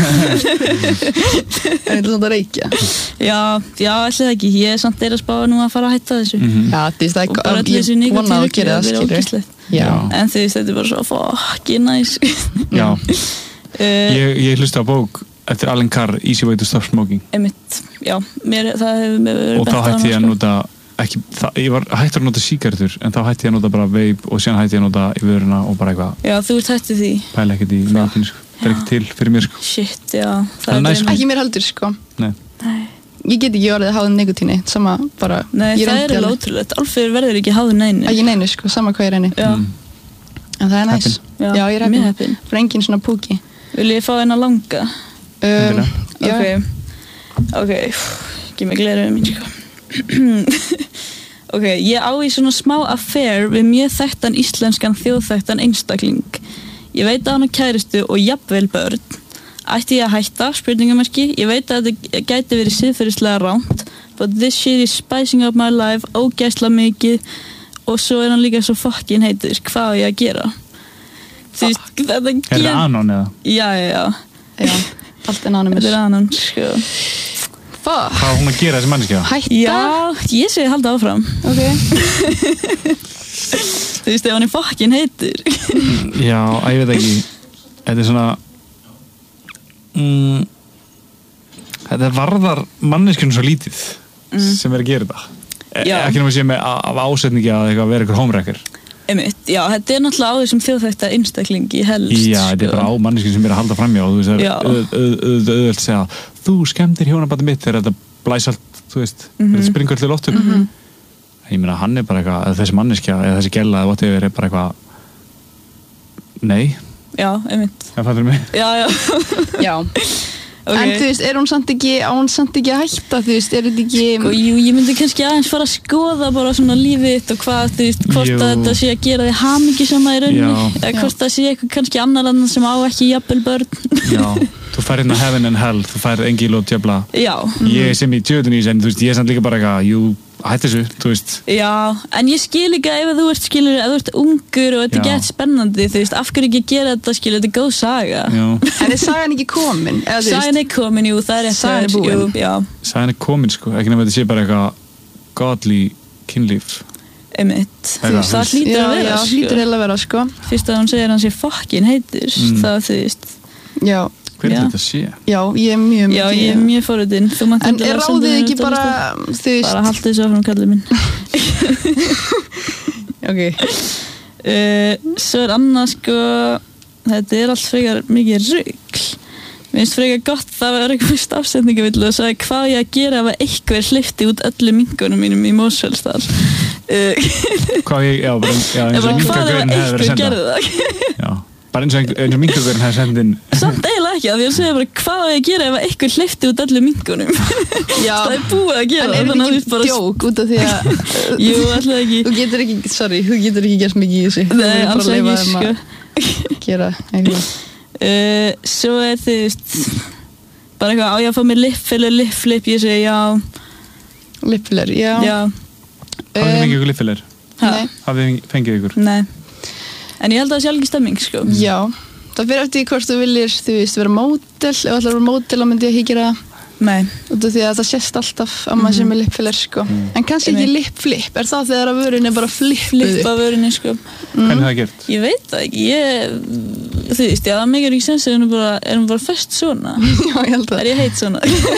En þetta svona að reykja. Já, ætli það ekki. Ég er samt að spá nú að fara að hætta þessu. Já, því að ég vona að gera það, skilur. En því þetta er bara svo fucking nice. Já. Ég hlusti á bók eftir Alan Carr, Easy Way to Stop Smoking. Einmitt, já. Það hefur verið og þá hætti ég að nota ég var hættur að nota sígarettur en þá hætti ég að nota bara vape og síðan hætti ég að nota í vöruna og bara eitthvað. Já, þú ert hættið því. Pæla ekkert í nikotín, sko. Það er ekki til fyrir mér, sko. Shit, já. Það er næst. Ekki mér heldur, sko. Nei. Ég get ekki orðið háð nikotíni, sama bara. Nei, það er alveg ótrúlegt. Alfreður verður ekki háð neinu. Ekki neinu, sko, sama hvað ég reyni. Já. En það er næs. Já, ég er heppin. For engin svona púki. Vil ég fá eina langa? Ok, ekki mig gleruðu mín, sko. Ok, ég á í svona smá affair við mjög þekktan íslenskan þjóðþekktan einstakling. Ég veit að hann á kæristu og jafnvel börn. Ætti ég að hætta, spurningamerki. Ég veit að þetta gæti verið siðferðislega ránt, but this shit is spicing up my life, ógeðslega mikið, og svo er hann líka svo fucking heitur. Hvað á ég að gera? Þú veist, þetta Er það anon eða? Já, allt er anonymous. þetta er anon, sko. Hvað á hún að gera þessi manneskja? Hætta? Já, ég segi halda áfram. Ok. Þú veist, ef hann er fucking heitur. Já, ég veit ekki. Þetta er svona þetta varðar manneskjunum svo lítið sem er að gera þetta. Ekki náttúrulega sé með af ásetningi að vera eitthvað homewrecker. Einmitt, já, þetta er náttúrulega á þessum þjóðþekkta einstaklingi helst. Já, þetta er bara á manneskjum sem er að halda framjá og þú veist, það er auðvöld að segja þú skemmtir hjónabandið mitt þegar þetta blæs allt, þú veist, þetta springur allir lótt upp. Ég meina, hann er bara eitthvað, eða þessi manneskja eða þessi gella eða whatever er bara eitthvað nei. Já, einmitt. Það fattur mig. Já. Okay. En þú veist, á hún samt ekki að hætta, þú veist, er þetta ekki... Sko, jú, ég myndi kannski aðeins fara að skoða bara svona lífið þitt og hvað, þú veist, hvort að þetta sé að gera þig hamingjusama í rauninni, eða hvort það sé eitthvað kannski annar annan sem á ekki jafnvel börn. Já, þú færð hérna heaven and hell, þú færð engil og djöfla. Já. Ég sem í tjöðunís, en þú veist, ég er samt líka bara eitthvað, hætti þessu, þú veist. Já, en ég skil ekki ef þú ert ungur og þetta er gett spennandi, þú veist, af hverju ekki gera þetta, þetta er góð saga. Já. En er sagan ekki komin? Sagan er komin, jú, það er eftir. Sagan er búin. Já. Sagan er komin, sko, ekki nefnir þetta sé bara eitthvað godly kynlíf. Einmitt. Þú veist, það hlýtur að vera, sko. Já, hlýtur heila að vera, sko. Fyrst að hún segir hann sé fucking heitur, það, þú veist. Já. Hver er þetta að sé? Já, ég er mjög mikið. Já, ég er mjög forutinn. En er ráðið ekki bara, þú veist... Bara halda þessu áfram, kallið minn. Ok. Svo er annað, sko... Þetta er allt frekar mikið rugl. Mér finnst frekar gott það var eitthvað stafsetningavillu og sagði hvað ég að gera ef eitthvað hleypti út öllu minkunum mínum í Mosfellsdal. Hvað ég, já, eins og minkagaurin hefði verið að senda. Já. Bara eins og minkagaurin hefði sendið inn. Samt eiginlega ekki, af því að segja bara hvað á ég að gera ef eitthvað hleypti út öllu minkunum. Já. Það er búið að gera. En er þetta ekki djók út af því að... Jú, alltaf ekki. Þú getur ekki gert mikið í þessu. Nei, alls ekki, sko. Gera eitthvað. Svo er þið, bara eitthvað, á ég að fá mér lippfiller, ég segi já. Lippfiller, já. Hafið þið fengið ykkur lippfiller? Nei. Hafið þið fengið ykkur? Nei. En ég held að það sé alveg stemming, sko. Já. Það fyrir eftir hvort þú viljir, þú veist, vera módel. Ef þú ætlar að vera módel, þá myndi ég ekki gera það. Nei. Út af því að það sést alltaf að maður sem er lippfiller, sko. En kannski ekki lippflip. Er það þegar að vörin er bara flippuð? Flippa vörinni, sko. Hvernig það er gert? Ég veit það ekki. Þú veist, já, það mikið ekki sens er hún bara fest svona. Já, ég held það. Er ég heit svona?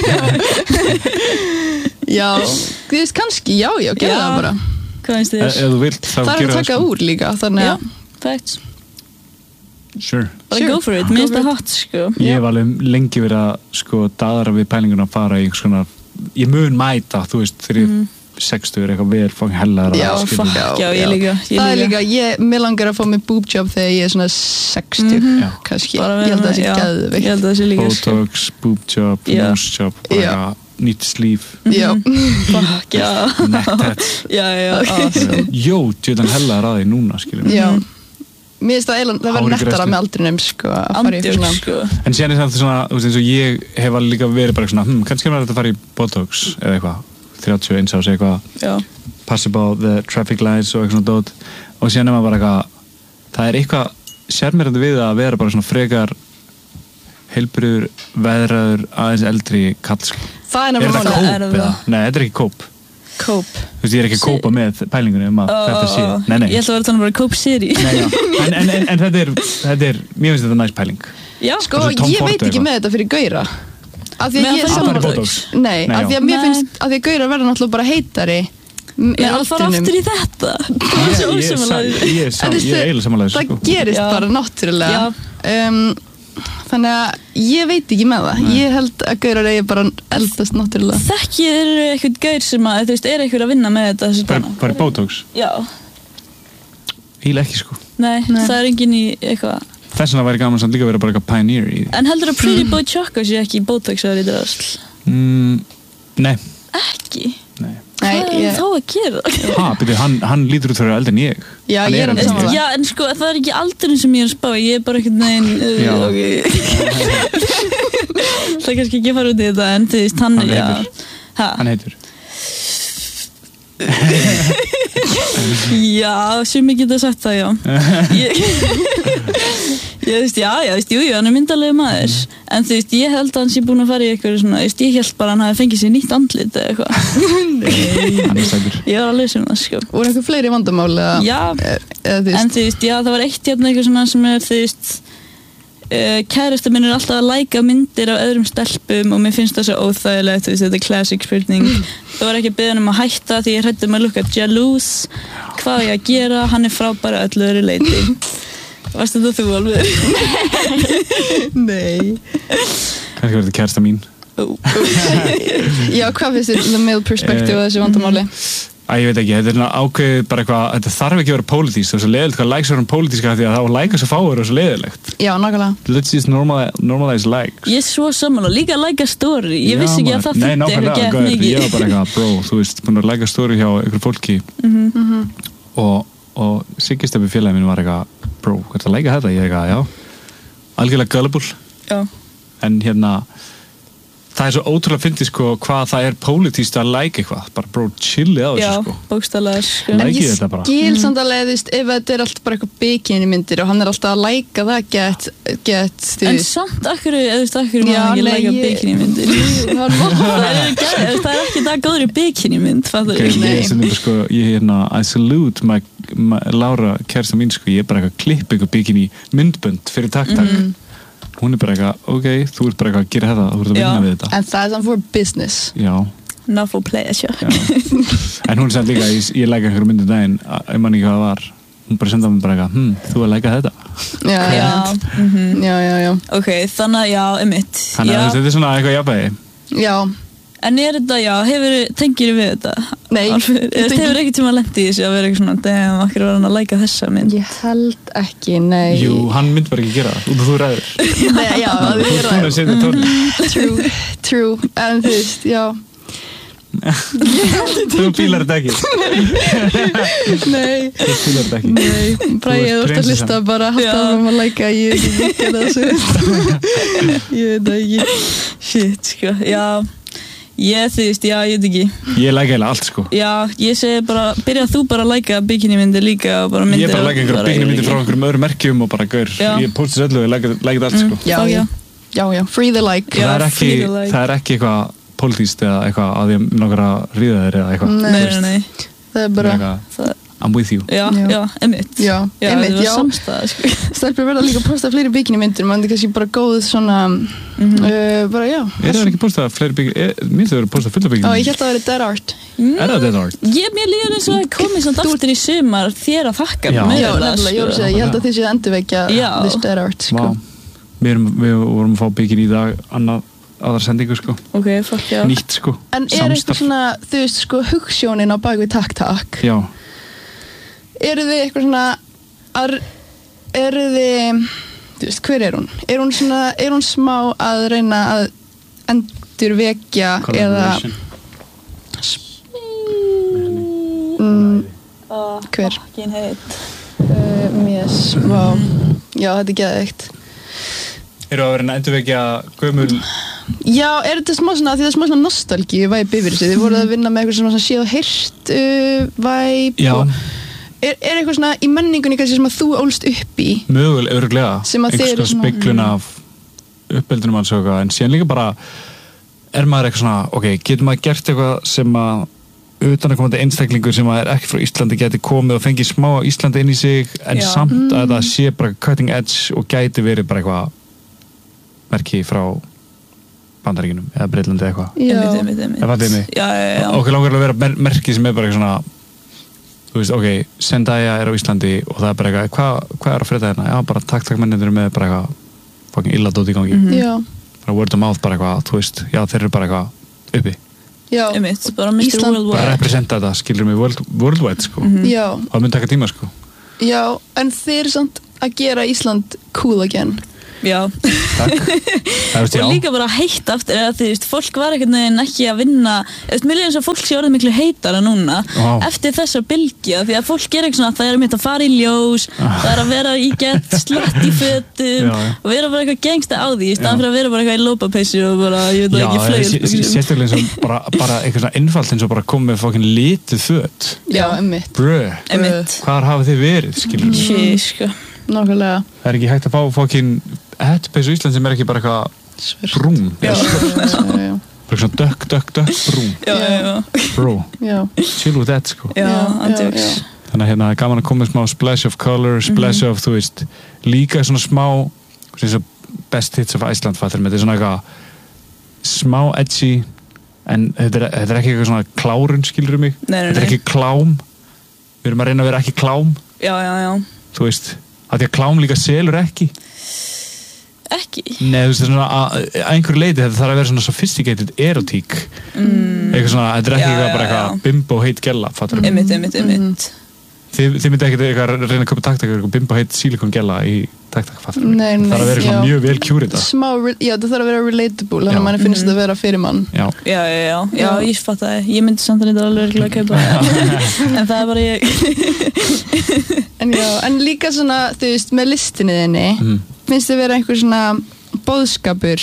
Já. Þú veist, kannski, já, gera það bara. Hvað finnst þér? Ef þú vilt, þá gera það. Það er að taka úr líka, þannig að... Facts. Sure. Bara go for it, minnst það hot, sko. Ég hef alveg lengi verið að, sko, daðra við pælinguna að fara í svona... Ég mun mæta, þú veist, þegar ég 60 er eitthvað vel fangin hellaðar. Já, fuck, já, ég líka. Það er líka, mér langar að fá mig boob job þegar ég er svona 60, kannski. Ég held að það sé geðveikt. Ég held að það sé líka, sko. Botox, boob job, nose job, bara nýtt slíf. Já. Fuck, já. Necktats. Já, awesome. Jó, djöðan hellaðar að því núna, skiljum. Já. Mér finnst það verður nettara með aldrinum, sko, að fara í svona. Sko. En síðan er það svona, þú veist, eins og ég hef alveg líka verið bara svona, kannski er þetta að fara í Botox eða eitthvað, 31 ás eitthvað, passi á the traffic lights og eitthvað svona dót, og síðan er maður bara eitthvað, það er eitthvað sérmerandi við að vera bara svona frekar heilbrigður, veðraður, aðeins eldri kall, sko. Það er nefnilega málið. Nei, þetta er ekki kóp. Kóp. Þú veist, ég er ekki að kópa með pælingunni þetta sé. Nei. Ég ætla að vera þannig bara kóp seri. Nei, já. En þetta er, mér finnst þetta næst pæling. Já. Sko, ég veit ekki með þetta fyrir gauðra. Af því að ég Botox. Nei, af því að mér finnst, af því að gauðra verða náttúrulega bara heitari að fara aftur í þetta ég eiginlega samanlega það gerist bara náttúrulega þannig að ég veit ekki með það ég held að gaurar eigi bara eldast náttúrulega þekkir eitthvað gaur sem að þú veist, eitthvað að vinna með þetta bara Botox? Já eiginlega ekki sko nei, það engin í eitthvað þess vegna væri gaman samt líka að vera bara eitthvað pioneer í en heldur að Pretty Boy Choco sé ekki í Botox eða í drasl? Nei ekki? Nei hvað er þá að gera? Byrju, hann lítur út fyrir eldri en ég já, ég saman já, en sko, það er ekki aldurinn sem ég spá ég bara ekkert neginn það er kannski ekki að fara út í þetta en þú veist, hann heitur já, sem ég geta sagt það, já ég veist, jú, hann er myndarlega maður en þú veist, ég held að hann sé búin að fara í eitthvað svona, ég held bara að hann hafi fengið sér nýtt andlit eða eitthvað nei, ég var að lesa það, sko voru eitthvað fleiri vandamál já, en þú veist, já, það var eitt hérna eitthvað svona sem þú veist kærasta minn alltaf að læka myndir af öðrum stelpum og mér finnst það svo óþægilegt þú veist, þetta er classic spurning það var ekki að biðja að hætta því ég hræddi að lukka jealous hvað ég að gera, hann er frábæri öllu öðru leyti varst þetta þú alveg? Nei kannski var þetta kærasta mín já, hvað finnst þér the male perspective á þessu vandamáli? Ég veit ekki, þetta er ákveðið bara eitthvað þetta þarf ekki að vera pólitískt, það er svo leiðilegt hvað likes verður pólitíska því að það á like að svo fáur og svo leiðilegt já, nákvæmlega let's just normalize likes ég er svo sammála, líka like a story ég vissi ekki að það fyndi eitthvað gett mikið ég var bara eitthvað, bro, þú veist, búin að like a story hjá einhverju fólki og Siggistefi félagi minn var eitthvað bro, hvað er það að like þetta? Ég eitthvað, já algjörlega gullible en hérna það er svo ótrúlega fyndið sko hvað það er pólitískt að like eitthvað bara bro, chillið á þessu sko bókstaflega sko en ég skil samt alveg, þú veist, ef þetta er alltaf bara eitthvað bikini myndir og hann er alltaf að like'a það get en samt akkur, þú veist, akkur má ekki like'a bikini myndir það er ekki það góður í bikini mynd fattur sko, ég hérna I salute my Lára kærasta mín sko, ég er bara eitthvað klipp eitthvað bikini myndbönd fyrir takk hún er bara eitthvað, ok, þú ert bara eitthvað að gera þetta þú ert að vinna við þetta en það er samt for business já not for pleasure en hún sagði líka, ég læka einhverju myndin daginn ég man ekki hvað það var hún bara sendaði mig bara eitthvað, þú að læka þetta já ok, þannig að já, einmitt þannig að þetta er svona eitthvað jafnvægi já en er þetta, já, tengir við þetta? Nei hefur ekki tíma að lendi í þessu að vera eitthvað svona damn, okkur var hann að læka þessa mynd ég held ekki, nei jú, hann mynd bara ekki gera það, út af þú ræður nei, já, það er hún að setja tónlist true, en þú veist, já þú fílar þetta ekki nei þú fílar þetta ekki bara ég vart að lista bara alltaf að læka ég veit það ekki shit, sko, já ég þú veist, já, ég veit ekki ég læka eiginlega allt sko já, ég segi bara, byrja þú bara að læka bikinimyndir líka og bara myndir ég bara læka einhverja bikinimyndir frá einhverjum öðrum merkjum og bara gaur, ég posti þessu öllu og ég læka allt sko já, free the like það er ekki eitthvað pólitískt eða eitthvað að ég langar að ríða þér eða eitthvað nei það er bara I'm with you já, einmitt það var samstæða sko. stelpur verða líka að posta fleiri bikinimyndir mann er kannski bara góð svona bara já er það ekki postað fleiri bikinimyndir mér þau verið að posta fulla bikinimyndir ég held að það verið dead art er það dead art? mér líður eins og það komið samt aftur í sumar þér að þakka já, nefnilega, ég held að þið séu að endurvekja this dead art sko. við vorum að fá bikini í dag aðra sendingu sko nýtt sko en er eitthvað svona, þú veist sko hugssjónin á bakvið takk já eru þið eitthvað svona eru þið þú veist, hver er hún? Er hún smá að reyna að endurvekja eða hver? Mér smá já, þetta er geðveikt eru að vera að endurvekja gömul já, er þetta smá svona því það er smá svona nostalgíu væp yfir þessu þið voruð að vinna með eitthvað svona séð og heyrt væp já er eitthvað svona í menningunni kannski sem að þú ólst upp í mögulega, öruglega einhvers speglun af uppeldunum alls og eitthvað en síðan líka bara er maður eitthvað svona ok, getur maður gert eitthvað sem að utanakomandi einstaklingur sem er ekki frá Íslandi geti komið og fengið smá Íslandi inn í sig en samt að það sé bara cutting edge og gæti verið bara eitthvað merki frá Bandaríkjunum eða Breitlandi eða eitthvað. Það fattiði mig. Já. Okkur langar að vera merki sem bara eitthvað svona, þú veist, ok, Zendaya á Íslandi og það bara eitthvað, hvað að frétta hérna? Já, bara takk mennir með bara eitthvað fucking illa dót í gangi. Já. Bara word of mouth bara eitthvað, þú veist, já, þeir eru bara eitthvað uppi. Já. Bara Mr. Worldwide. Bara representa þetta, skilur mig, worldwide, sko. Já. Það myndi taka tíma, sko. Já, en þeir eru samt að gera Ísland cool again. Já. Takk. Og líka bara heitt aftur eða því, fólk var ekkert neginn ekki að vinna mér er eins og fólk sé orðið miklu heitara núna eftir þessa bylgja því að fólk er ekki svona, það er að fara í ljós það er að vera í gett slatt í fötum og vera bara eitthvað gengsta á því í staðan fyrir að vera bara eitthvað í lópapeysu og bara, ég veit ekki, flögil sérstaklega eins og bara eitthvað svona einfalt eins og bara komið fokkin lituð föt. Já, einmitt. Hvar hafið þið verið, skilur sko. Nákvæmlega. Það er ekki hægt að fá fokkin hettpeysu í Ísland sem er ekki bara eitthvað brún. Bara svona dökk brún. Bro, chill with that, sko. Andjóks. Þannig að hérna er gaman að koma með smá splash of color, splash of, þú veist, líka svona smá, eins og best hits of Iceland fattur með, þetta er svona eitthvað smá edgy, en þetta er ekki eitthvað svona klárun, skilur mig. Þetta er ekki klám. Við erum að reyna að vera ekki klám. Já. Þú veist, að því að klám líka selur ekki. Nei, þú veist, svona að einhverju leiti þetta þarf að vera svona sophisticated erotík. Eitthvað svona, þetta er ekki bara eitthvað bimbo heit gella, fattur mig. Einmitt. Þið myndi ekki eitthvað að reyna að köpa taktak bimbo heit silikon gella í taktak, fattur mig. Nei, það þarf að vera svona mjög vel kjúrita. Já, það þarf að vera relatable, þannig að mann finnst þetta að vera fyrir mann. Já, ég fatt það. Ég myndi samt að þetta alveg að kaupa það. En það er bara ég. En líka svona, þú veist, með listinni þinni, finnst þið vera einhver svona boðskapur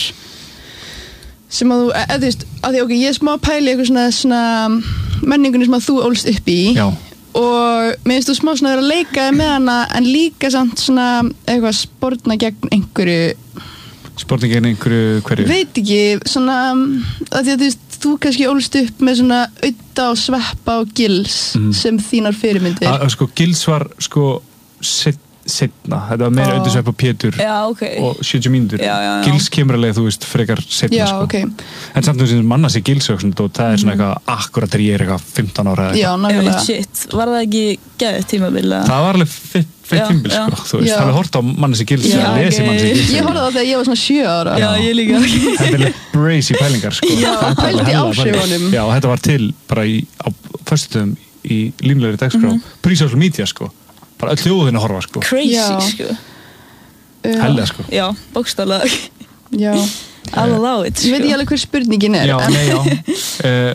sem að þú, þú veist, að því, ok, ég er smá að pæli eitthvað svona menningunni sem að þú ólst upp í. Já. Og mér finnst þú smá svona að vera að leika með hana en líka samt svona eitthvað sportna gegn einhverju. Sportna gegn einhverju hverju? Veit ekki, svona að því að þú veist, þú kannski ólst upp með svona Audda og Sveppa og Gils sem þínar fyrirmyndir. Sko, Gils var sko setna, þetta var meira Audda, Sveppa og Pétur og 70 mínútur. Gils kemur alveg, þú veist, frekar setna, sko. Okay. En samt sem manna sér Gilsöksun og það er svona eitthvað akkurat þegar ég er eitthvað 15 ára eða eitthvað. Já, nákvæmlega. Shit, var það ekki geðið tímabili? Það var alveg feitt tímabil, sko. Þú veist, það var hort á manna sér Gils og lesið manna sér Gils. Ég horfði á þegar ég var svona 7 ára. Já, ég líka. Þetta er alveg brazy pælingar, sko. Já, pældi áhrifunum. Já, þetta var til bara á föstutöfum í línulegri dagskrá. Pre-social media, sko. Bara öll þjóðin að horfa, sko. Crazy, sko. Helga, sko. Já, bókstaflega. Já. I'll allow it, sko. Ég veit ekki alveg hver spurningin er. Já.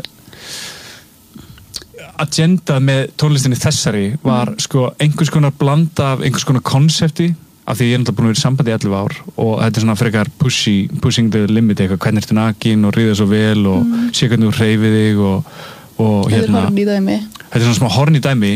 Agenda með tónlistinni þessari var sko einhvers konar blanda af einhvers konar konsepti af því ég er náttúrulega búin að vera í sambandi í 11 ár og þetta er svona frekar pushing the limit eitthvað, hvernig ertu nakin og ríða svo vel og sé hvernig þú hreyfir þig og hérna. Þetta er horn í dæmi. Þetta er svona smá horn í dæmi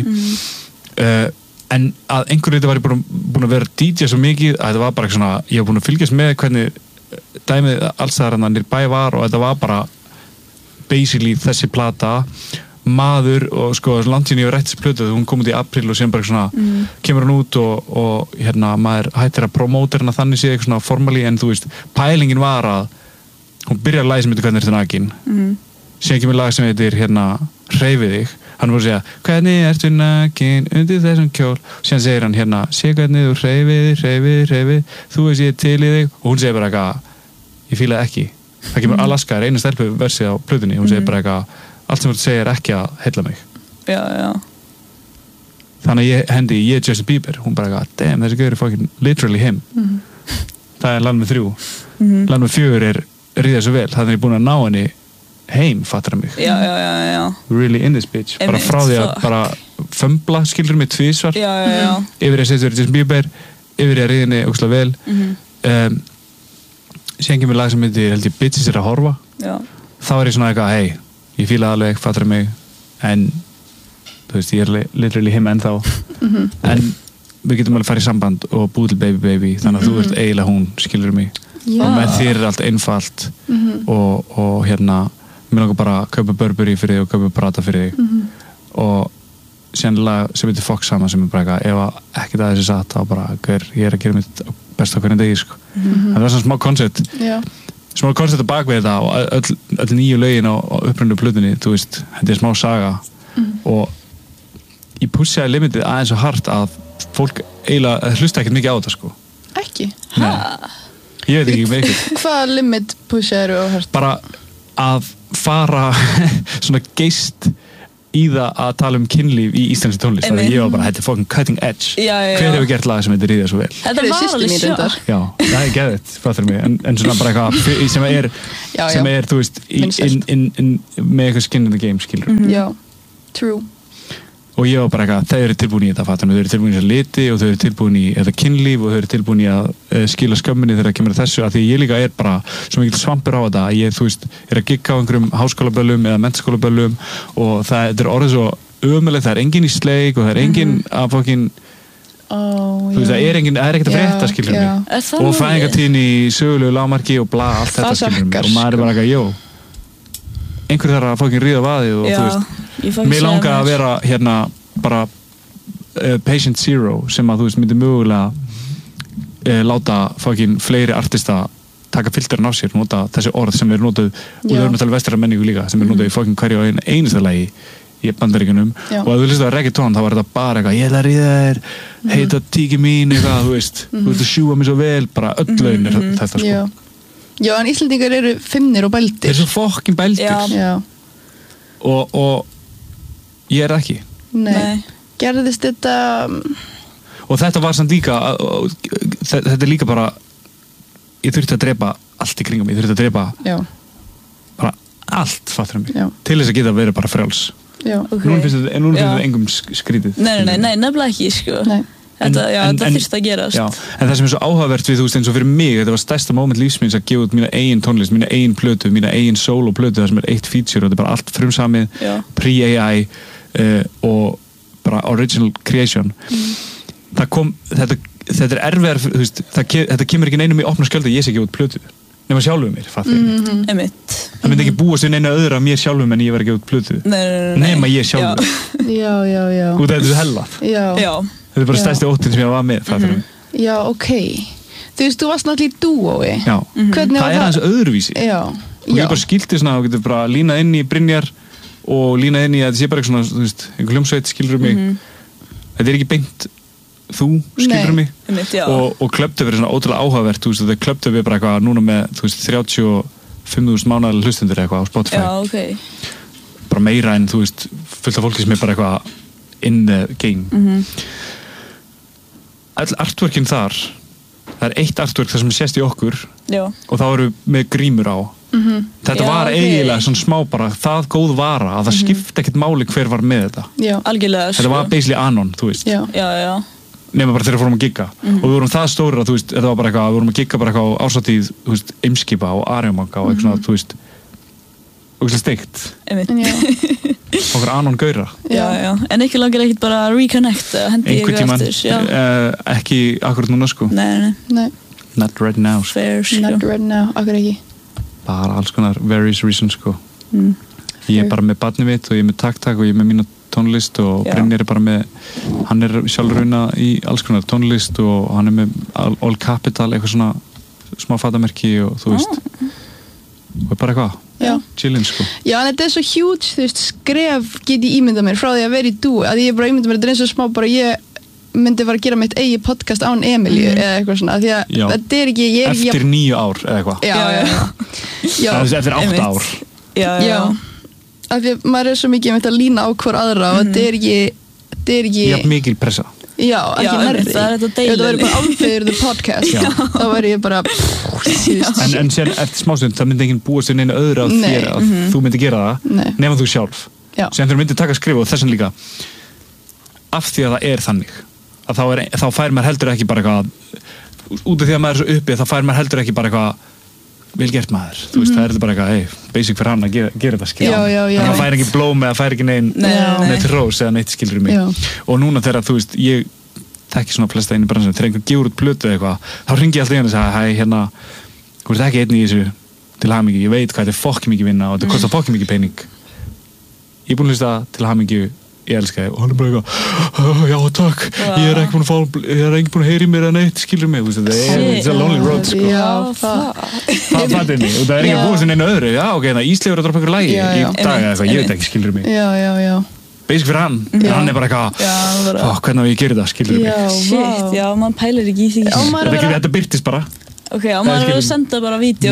en að einhverju þetta var ég búin að vera DJ svo mikið að þetta var bara svona, ég var búin að fylgjast með hvernig dæmið alls það hann í bæ var og þetta var bara basically þessi plata maður og sko langt síðan ég var rætt splötuð, hún kom út í apríl og síðan bara svona kemur hún út og hérna maður hættir að promóta hérna þannig séð eitthvað svona formali en þú veist, pælingin var að hún byrjar að lagi sem heitir Hvernig ertu nakin síðan kemur lag sem heitir hérna Hreyfið þig, hann voru að segja Hvernig ertu nakin undir þessum kjól og síðan segir hann hérna, sé hvernig þú hreyfið þú veist ég til í þig og hún segir bara eitthvað, ég fílaði ekki það kemur Alaska, er einu stelpu versi á plötunni, hún segir bara eitthvað allt sem þú segir er ekki að heilla mig. Já. Þannig að ég er Justin Bieber. Hún bara, damn, þessi gauður er fucking literally him. Það er land með 3. Land með 4 er ríða svo vel. Þannig er ég búin að ná henni heim, fattar það mig. Já. Really in this bitch. Bara frá því að bara fömbla, skilur mig tvísvar. Já. Yfir að setja Justin Bieber, yfir að ríða henni ógeðslega vel. Síðan kemur lag sem heitir, held ég, Bitches er að horfa. Já. Þá er ég svona eitthvað, hey, ég fíla alveg, fattar mig en þú veist, ég er literally him ennþá en við getum alveg farið í samband og búið til baby þannig að þú ert eiginlega hún, skilur mig og með þér er allt einfalt og hérna mér langar bara að kaupa Burberry fyrir þig og kaupa Prada fyrir þig og síðan lag sem heitir Fox saman sem er bara eitthvað, ef ekkert að þessi satt þá bara, ég er að gera mitt best á hvernig degi, sko það er svona smá koncept smá koncept bak við þetta og öll nýju lögin á upprunnu plötunni, þú veist, þetta smá saga og ég pushaði limitið aðeins svo hart að fólk eiginlega hlusta ekkert mikið á þetta sko. Ekki? Nei, ég veit ekki með ykkur. Hvað limit pushaði þú hart? Bara að fara svona geist í það að tala kynlíf í íslenski tónlist, þannig að ég var bara, þetta fucking cutting edge. Hver hefur gert lag sem heitir í það svo vel? Þetta var alveg sjokk. Já, það er geðvægt, fattur mig, en svona bara eitthvað sem er, þú veist, með eitthvað skin in the game, skilur. Já, true. Og ég var bara eitthvað, þau eru tilbúin í þetta, fattur mig, þau eru tilbúin í þessa liti og þau eru tilbúin í þetta kynlíf og þau eru tilbúin í að skila skömminni þegar það kemur að þessu, af því ég líka er bara svo mikil svampur á þetta að ég, þú veist, er að gigga á einhverjum háskólaböllum eða menntaskólaböllum og þetta er orðið svo ömulegt, það er enginn í sleik og það er enginn að fokkin þú veist, það er ekkert að frétta, skilur mig, og fæðingartíðin í sögulegu lágmarki og bla, allt þetta, skilur mig, og maður er bara eitthvað, einhver þarf að fokkin ríða vaði og þú veist, mér langar að vera hérna bara patient zero sem að þú veist myndi mögulega láta fokkin fleiri artista taka filterinn á sér, nota þessi orð sem er notað og við erum að tala vestræna menningu líka sem er notað í fokkin hverju og einasta lagi í Bandaríkjunum og að þú hlustaði á reggaeton þá var þetta bara eitthvað, ég ætla að ríða þér heita tíki mín eitthvað, þú veist þú veist að sjúa mig svo vel, bara öll lögin er þetta sko. Já, en Íslendingar eru fimmnir og bældir. Þeir eru svo fokkin bældir. Já. Og ég er ekki. Nei. Gerðist þetta... Og þetta var samt líka, þetta er líka bara, ég þurfti að drepa allt í kringum mig, ég þurfti að drepa bara allt, fattur mig, til þess að geta verið bara frjáls. Já. Núna finnst þetta engum skrítið. Nei, nefnilega ekki, sko. Nei. Þetta þurfti að gerast. Já, en það sem er svo áhugavert við, þú veist, eins og fyrir mig, þetta var stærsta moment lífsmins að gefa út mína eigin tónlist, mína eigin plötu, mína eigin solo-plötu, það sem er eitt feature og þetta er bara allt frumsamið, pre-AI og bara original creation. Þetta er erfiðar, þú veist, þetta kemur ekki neinum í opna skjöldu að ég sé gefa út plötu, nema sjálfum mér, fattu ég. Það myndi ekki búast við neina öðru af mér sjálfum en ég var að gefa út plötu. Nema ég sjálfur. Já. Út af þetta er hellað. Já. Þetta er bara stærsti óttinn sem ég var með, fattur mig. Já, ok. Þú veist, þú varst náttúrulega í dúói. Já. Hvernig var það? Það er aðeins öðruvísi. Já. Og ég bara skildi svona, þú getur bara línað inn í Brynjar og línað inn í að þetta sé bara eitthvað svona, þú veist, einhver hljómsveit skilur mig. Þetta er ekki beint þú skilur mig. Og Clubdub er svona ótrúlega áhugavert, þú veist, þetta Clubdub er bara eitthvað núna með, þú veist, 35.000 mánaðarlega hlustendur eitthvað á Spotify. Já, ok. Bara meira en, þú veist, fullt af fólki sem er bara eitthvað in the game. All artworkin þar, það er eitt artwork þar sem sést í okkur og þá eru með grímur á. Þetta var eiginlega svona smá bara það góð vara að það skipti ekkert máli hver var með þetta. Já, algjörlega. Þetta var basically anon, þú veist. Já. Nema bara þegar við fórum að gigga. Og við vorum það stórir að, þú veist, þetta var bara eitthvað, við vorum að gigga bara eitthvað á árshátíð, þú veist, Eimskipa og Arjónbanka og eitthvað svona, þú veist, og steikt. Okkur anon gauðra. Já. En ekki langar ekkert bara að reconnect hendi einhvern tímann, ekki akkurat núna sko. Nei. Not right now sko. Fair, sko. Not right now, akkur ekki. Bara alls konar various reasons sko. Ég er bara með barnið mitt og ég er með taktak og ég er með mína tónlist og Brynjar er bara með, hann er sjálfur í alls konar tónlist og hann er með All Capital, eitthvað svona smá fatamerki og þú veist og bara eitthvað chillin sko. Já, en þetta er svo huge, þú veist, skref get ég ímyndað mér frá því að vera í dúi, að ég bara ímyndað mér, þetta er eins og smá bara ég myndi bara að gera mitt eigi podcast án Emilíu eða eitthvað svona, því að þetta er ekki eftir 9 ár eða eitthvað Já. Eftir 8 ár Já. Af því að maður er svo mikið með þetta að lína á hver aðra og þetta er ekki jafn mikil pressa. Já, ekki nærri. Það er þetta deilur. Ef það væri bara Álfeyður the podcast, þá væri ég bara En sen eftir smástund, það myndi enginn búast við neina öðru á þér að þú myndi gera það, nema þú sjálf. Sen þegar þú myndi taka skrifa og þessan líka af því að það er þannig að þá fær maður heldur ekki bara eitthvað út af því að maður er svo uppi, þá fær maður heldur ekki bara eitthvað vel gert maður, þú veist, það er þetta bara eitthvað basic fyrir hann að gera þetta, skilja þannig að það fær ekki blóm eða fær ekki neitt rós eða neitt skilur mig og núna þegar, þú veist, ég þekki svona flesta einu bransan, þegar einhver gefur út plötu eitthvað, þá ringi ég alltaf í hann og segja hæ, hérna, þú veist ekki einn í þessu til hamingju, ég veit hvað þetta er fokki mikið vinna og þetta kostar fokki mikið pening ég er búin að hlusta til hamingju ég elska þig og hann bara eitthvað, já takk ég er ekki búin að heyra í mér að neitt skilur mig, it's a lonely road sko. Já, það er mig og það er ekki að búast inn einu öðru, já ok, Ísleifur að droppa ykkur lagi í dag eða eitthvað, ég veit ekki skilur mig basic fyrir hann er bara eitthvað hvernig á ég að gera það, skilur mig shit, já, mann pælir ekki í því þetta byrtist bara ok, og maður er að senda bara vídeo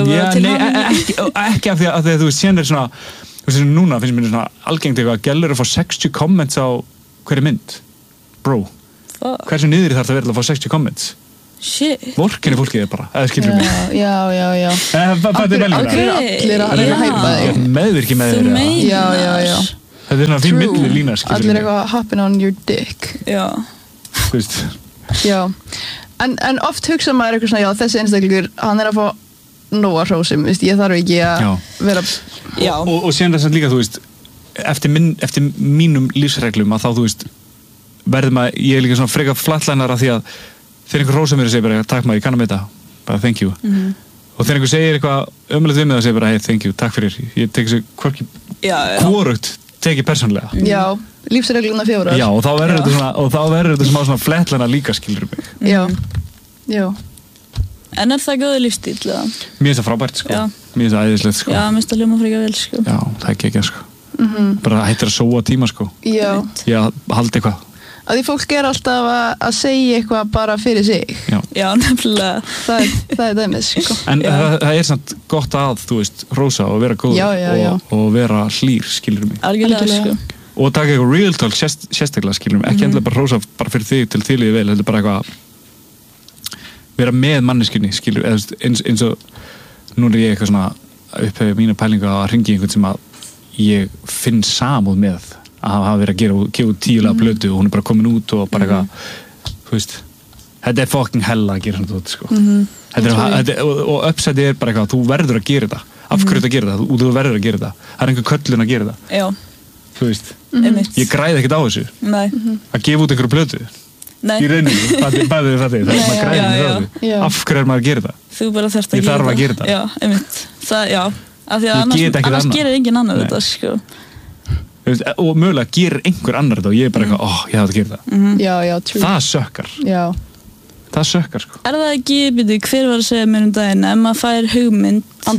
ekki af því að þú veist, síðan er svona þú veist, núna finnst mér svona algengt eitthvað að gælur að fá 60 comments á hverju mynd bro, hversu niður þarf það verið að fá 60 comments shit vorkinni fólkið er bara, eða skilur mig já allir að reyna að hæpa þig meðvirki með þér já þetta er svona fyrir milli lína allir eitthvað hopping on your dick já þú veist já en oft hugsa maður eitthvað svona, já þessi einstaklingur hann er að fá nóga hrósum, ég þarf ekki að vera og síðan þess að líka, þú veist eftir mínum lífsreglum að þá, þú veist verður maður, ég er líka svona freka flatlænar af því að þegar einhver hrósar mér og segir bara, takk maður, ég kann að með þetta bara thank you og þegar einhver segir eitthvað ömulegt við mig og segir bara, hey, thank you, takk fyrir ég tek þessu hvorugt tekið persónlega já, lífsregluna 4 já, og þá verður þetta svona flatlænar líka, skilur mig já en er það góður lífstíl? Mér finnst það frábært sko. Mér finnst það æðislegt sko. Já, mér finnst það hljóma frekar vel sko. Já, það er ekki sko. Bara hættir að sóa tíma sko. Já. Ég haldi eitthvað. Að því fólk er alltaf að segja eitthvað bara fyrir sig. Já, nefnilega. Það er dæmið sko. En það er samt gott að, þú veist, hrósa og vera góð og vera hlýr, skilur mig. Algjörlega sko. Og taka eitthvað real talk sérstaklega, skilur mig. Ekki endilega bara hrósa bara fyrir þig til þig líði vel, þetta er bara eitthvað vera með manneskunni, skilur, eins og nú er ég eitthvað svona upphefið mína pælinga að hringi einhvern sem að ég finn samúð með að hafa verið að gefa 10 laga plötu og hún er bara komin út og bara eitthvað þú veist, þetta er fucking hella að gera svona tótt, sko og uppsætið er bara eitthvað, þú verður að gera þetta af hverju þetta gera þetta, þú verður að gera þetta það er einhver köllun að gera þetta já. Þú veist, ég græði ekkert á þessu að gefa út einhverju plötu í rauninni, það er maður græðin í þessu, af hverju er maður að gera það þú bara þarft að ég þarf að gera það já, einmitt, af því að annars gerir engin annar þetta sko. og mögulega gerir einhver annar þetta og ég er bara eitthvað, ég þarf að gera það það sökkar það sökkar sko. Er það ekki, hver var að segja mér daginn, ef maður fær hugmynd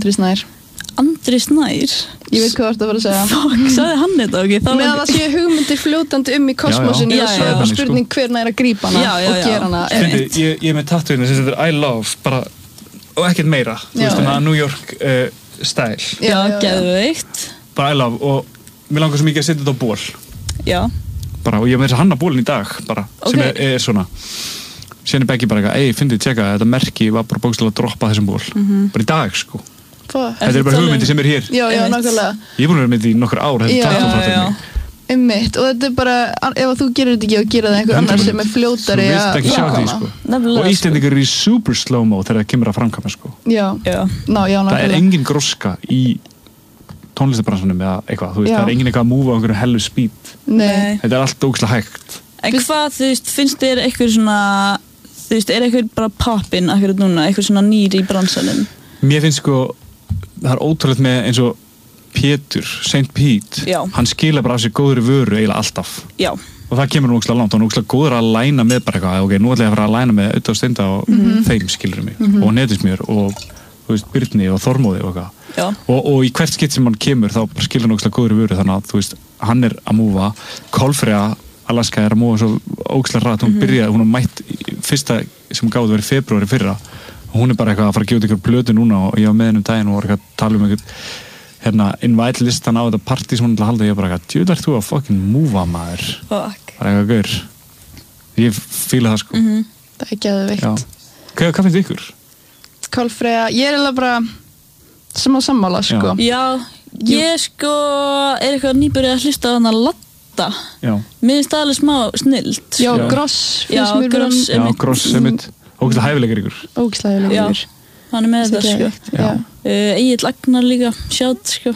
Andri Snær ég veit hvað þú ert að fara að segja fuck, sagði hann þetta með að það sé hugmyndir fljótandi í kosmosinu og svo er bara spurning hvernig er að grípa hana og gera hana ég er með tattooinu sem þetta er I love bara, og ekkert meira þú veist það, New York style já, geðveikt bara I love og mér langar svo mikið að setja þetta á ból bara, og ég með þess að hanna bólinn í dag bara, sem er svona sen er Beggi bara eitthvað, fyndið tjekka þetta merki var bara bókstæðilega að droppa þessum ból bara í dag sko þetta er bara hugmyndi sem er hér já, nákvæmlega ég er búin að vera með því í nokkur ár einmitt, og þetta er bara ef þú gerir þetta ekki og gera það einhver annar sem er fljótari sko. og Íslendingar eru í super slow-mo þegar það kemur að framkvæma sko. það er engin gróska í tónlistabransunum eða eitthvað, þú veist, það er engin eitthvað að múfa á einhverju hellu speed þetta er allt ógeðslega hægt en hvað, þú veist, finnst þér eitthvað svona þú veist, er eitthvað bara poppin akkurat núna, eitthvað svona nýr í bransanum mér finnst sko það er ótrúlegt með eins og Pétur, St. Pete hann skila bara af sér góðri vöru eiginlega alltaf og það kemur nú ógeðslega langt og hann er ógeðslega góður að læna með bara eitthvað ok, nú ætla ég að fara að læna með Auðvitað Steinda og þeim skilur mig og Netismér og þú veist, Birni og Þormóði og eitthvað og í hvert skipt sem hann kemur þá skilur hann ógeðslega góðri vöru þannig að þú veist, hann er að múfa Kolfreyja Alaska er að múfa svo ógeðslega rætt hún byrjaði, hún mætt fyrsta sem gáði verið febrúari fyrra og hún er bara eitthvað að fara að gefa út einhver plötu núna og ég var með henni daginn og var eitthvað að tala um einhvern invite listan á þetta partí sem hún ætla að halda og ég bara eitthvað, djúðar þú að fucking múfa maður bara eitthvað gaur ég fíla það sko það er geðveikt hvað finnst ykkur? Kolfreyja, ég er alveg bara sem á sammála sko já, ég sko er eitthvað nýbyrjað að hlusta á hana Latta mér finnst það alveg smá snilt já, Gross ógeðslega hæfilegur ykkur hann er með þetta sko Egill Agnar líka, sjátt sko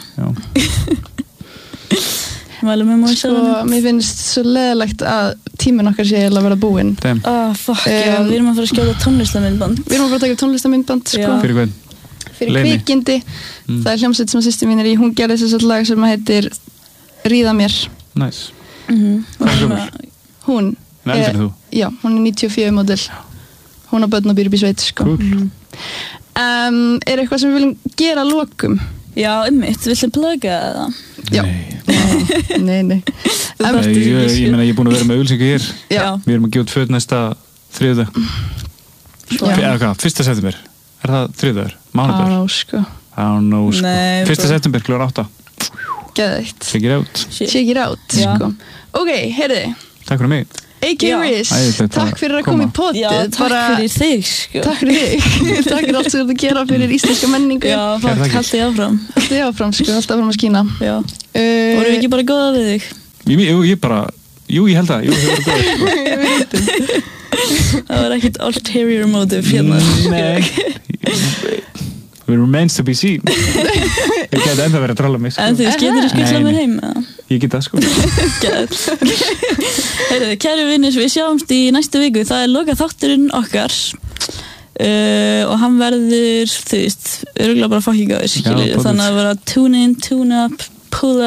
mælum með múið sko, mér finnst svo leðilegt að tíminn okkar sé að vera búinn fuck, við erum að fara að skjóta tónlistamindband við erum að fara að taka tónlistamindband sko. fyrir hvern? Fyrir Kvikindi það er hljómsveit sem að systir mín er í hún gerði þess að lag sem heitir Ríða mér Hvað er gömul? Hún eldri en þú? Já, hún er 94 model. Hún á börn og býr upp í sveit, sko. Cool. Er eitthvað sem við viljum gera að lokum? Já, viltu plugga það? Já. Nei. Ég meina, ég er búin að vera með auglýsingu hér. Já. Við erum að gefa út föt næsta þriðjudag. Eða hvað, 1. september? Er það þriðjudagur? Mánudagur? Sko. 1. september, kl. 8. Geðveikt. Check it out. Sko. Ok, heyrðu. Takk fyrir mig. A.K. Riz, takk fyrir að koma í potið. Já, takk fyrir þig, sko. Takk fyrir þig. Takk fyrir allt sem þú gera fyrir íslenska menningu. Já, haldið áfram. Haldið áfram, sko, alltaf áfram að skína. Já. Voru við ekki bara góða við þig? Ég held að. Við vorum góða, sko. Það var ekkert ulterior motive hérna. Nei. It remains to be seen. Ég geti enda verið að trolla mig, sko. En þú getur skella mér heim, eða? Ég get það, sko. Heyrðu, kæru vinnir, við sjáumst í næstu viku. Það er loka þátturinn okkar og hann verður, þú veist, örugglega bara fucking góður, skilur. Þannig að vera tune in, tune up, pull up.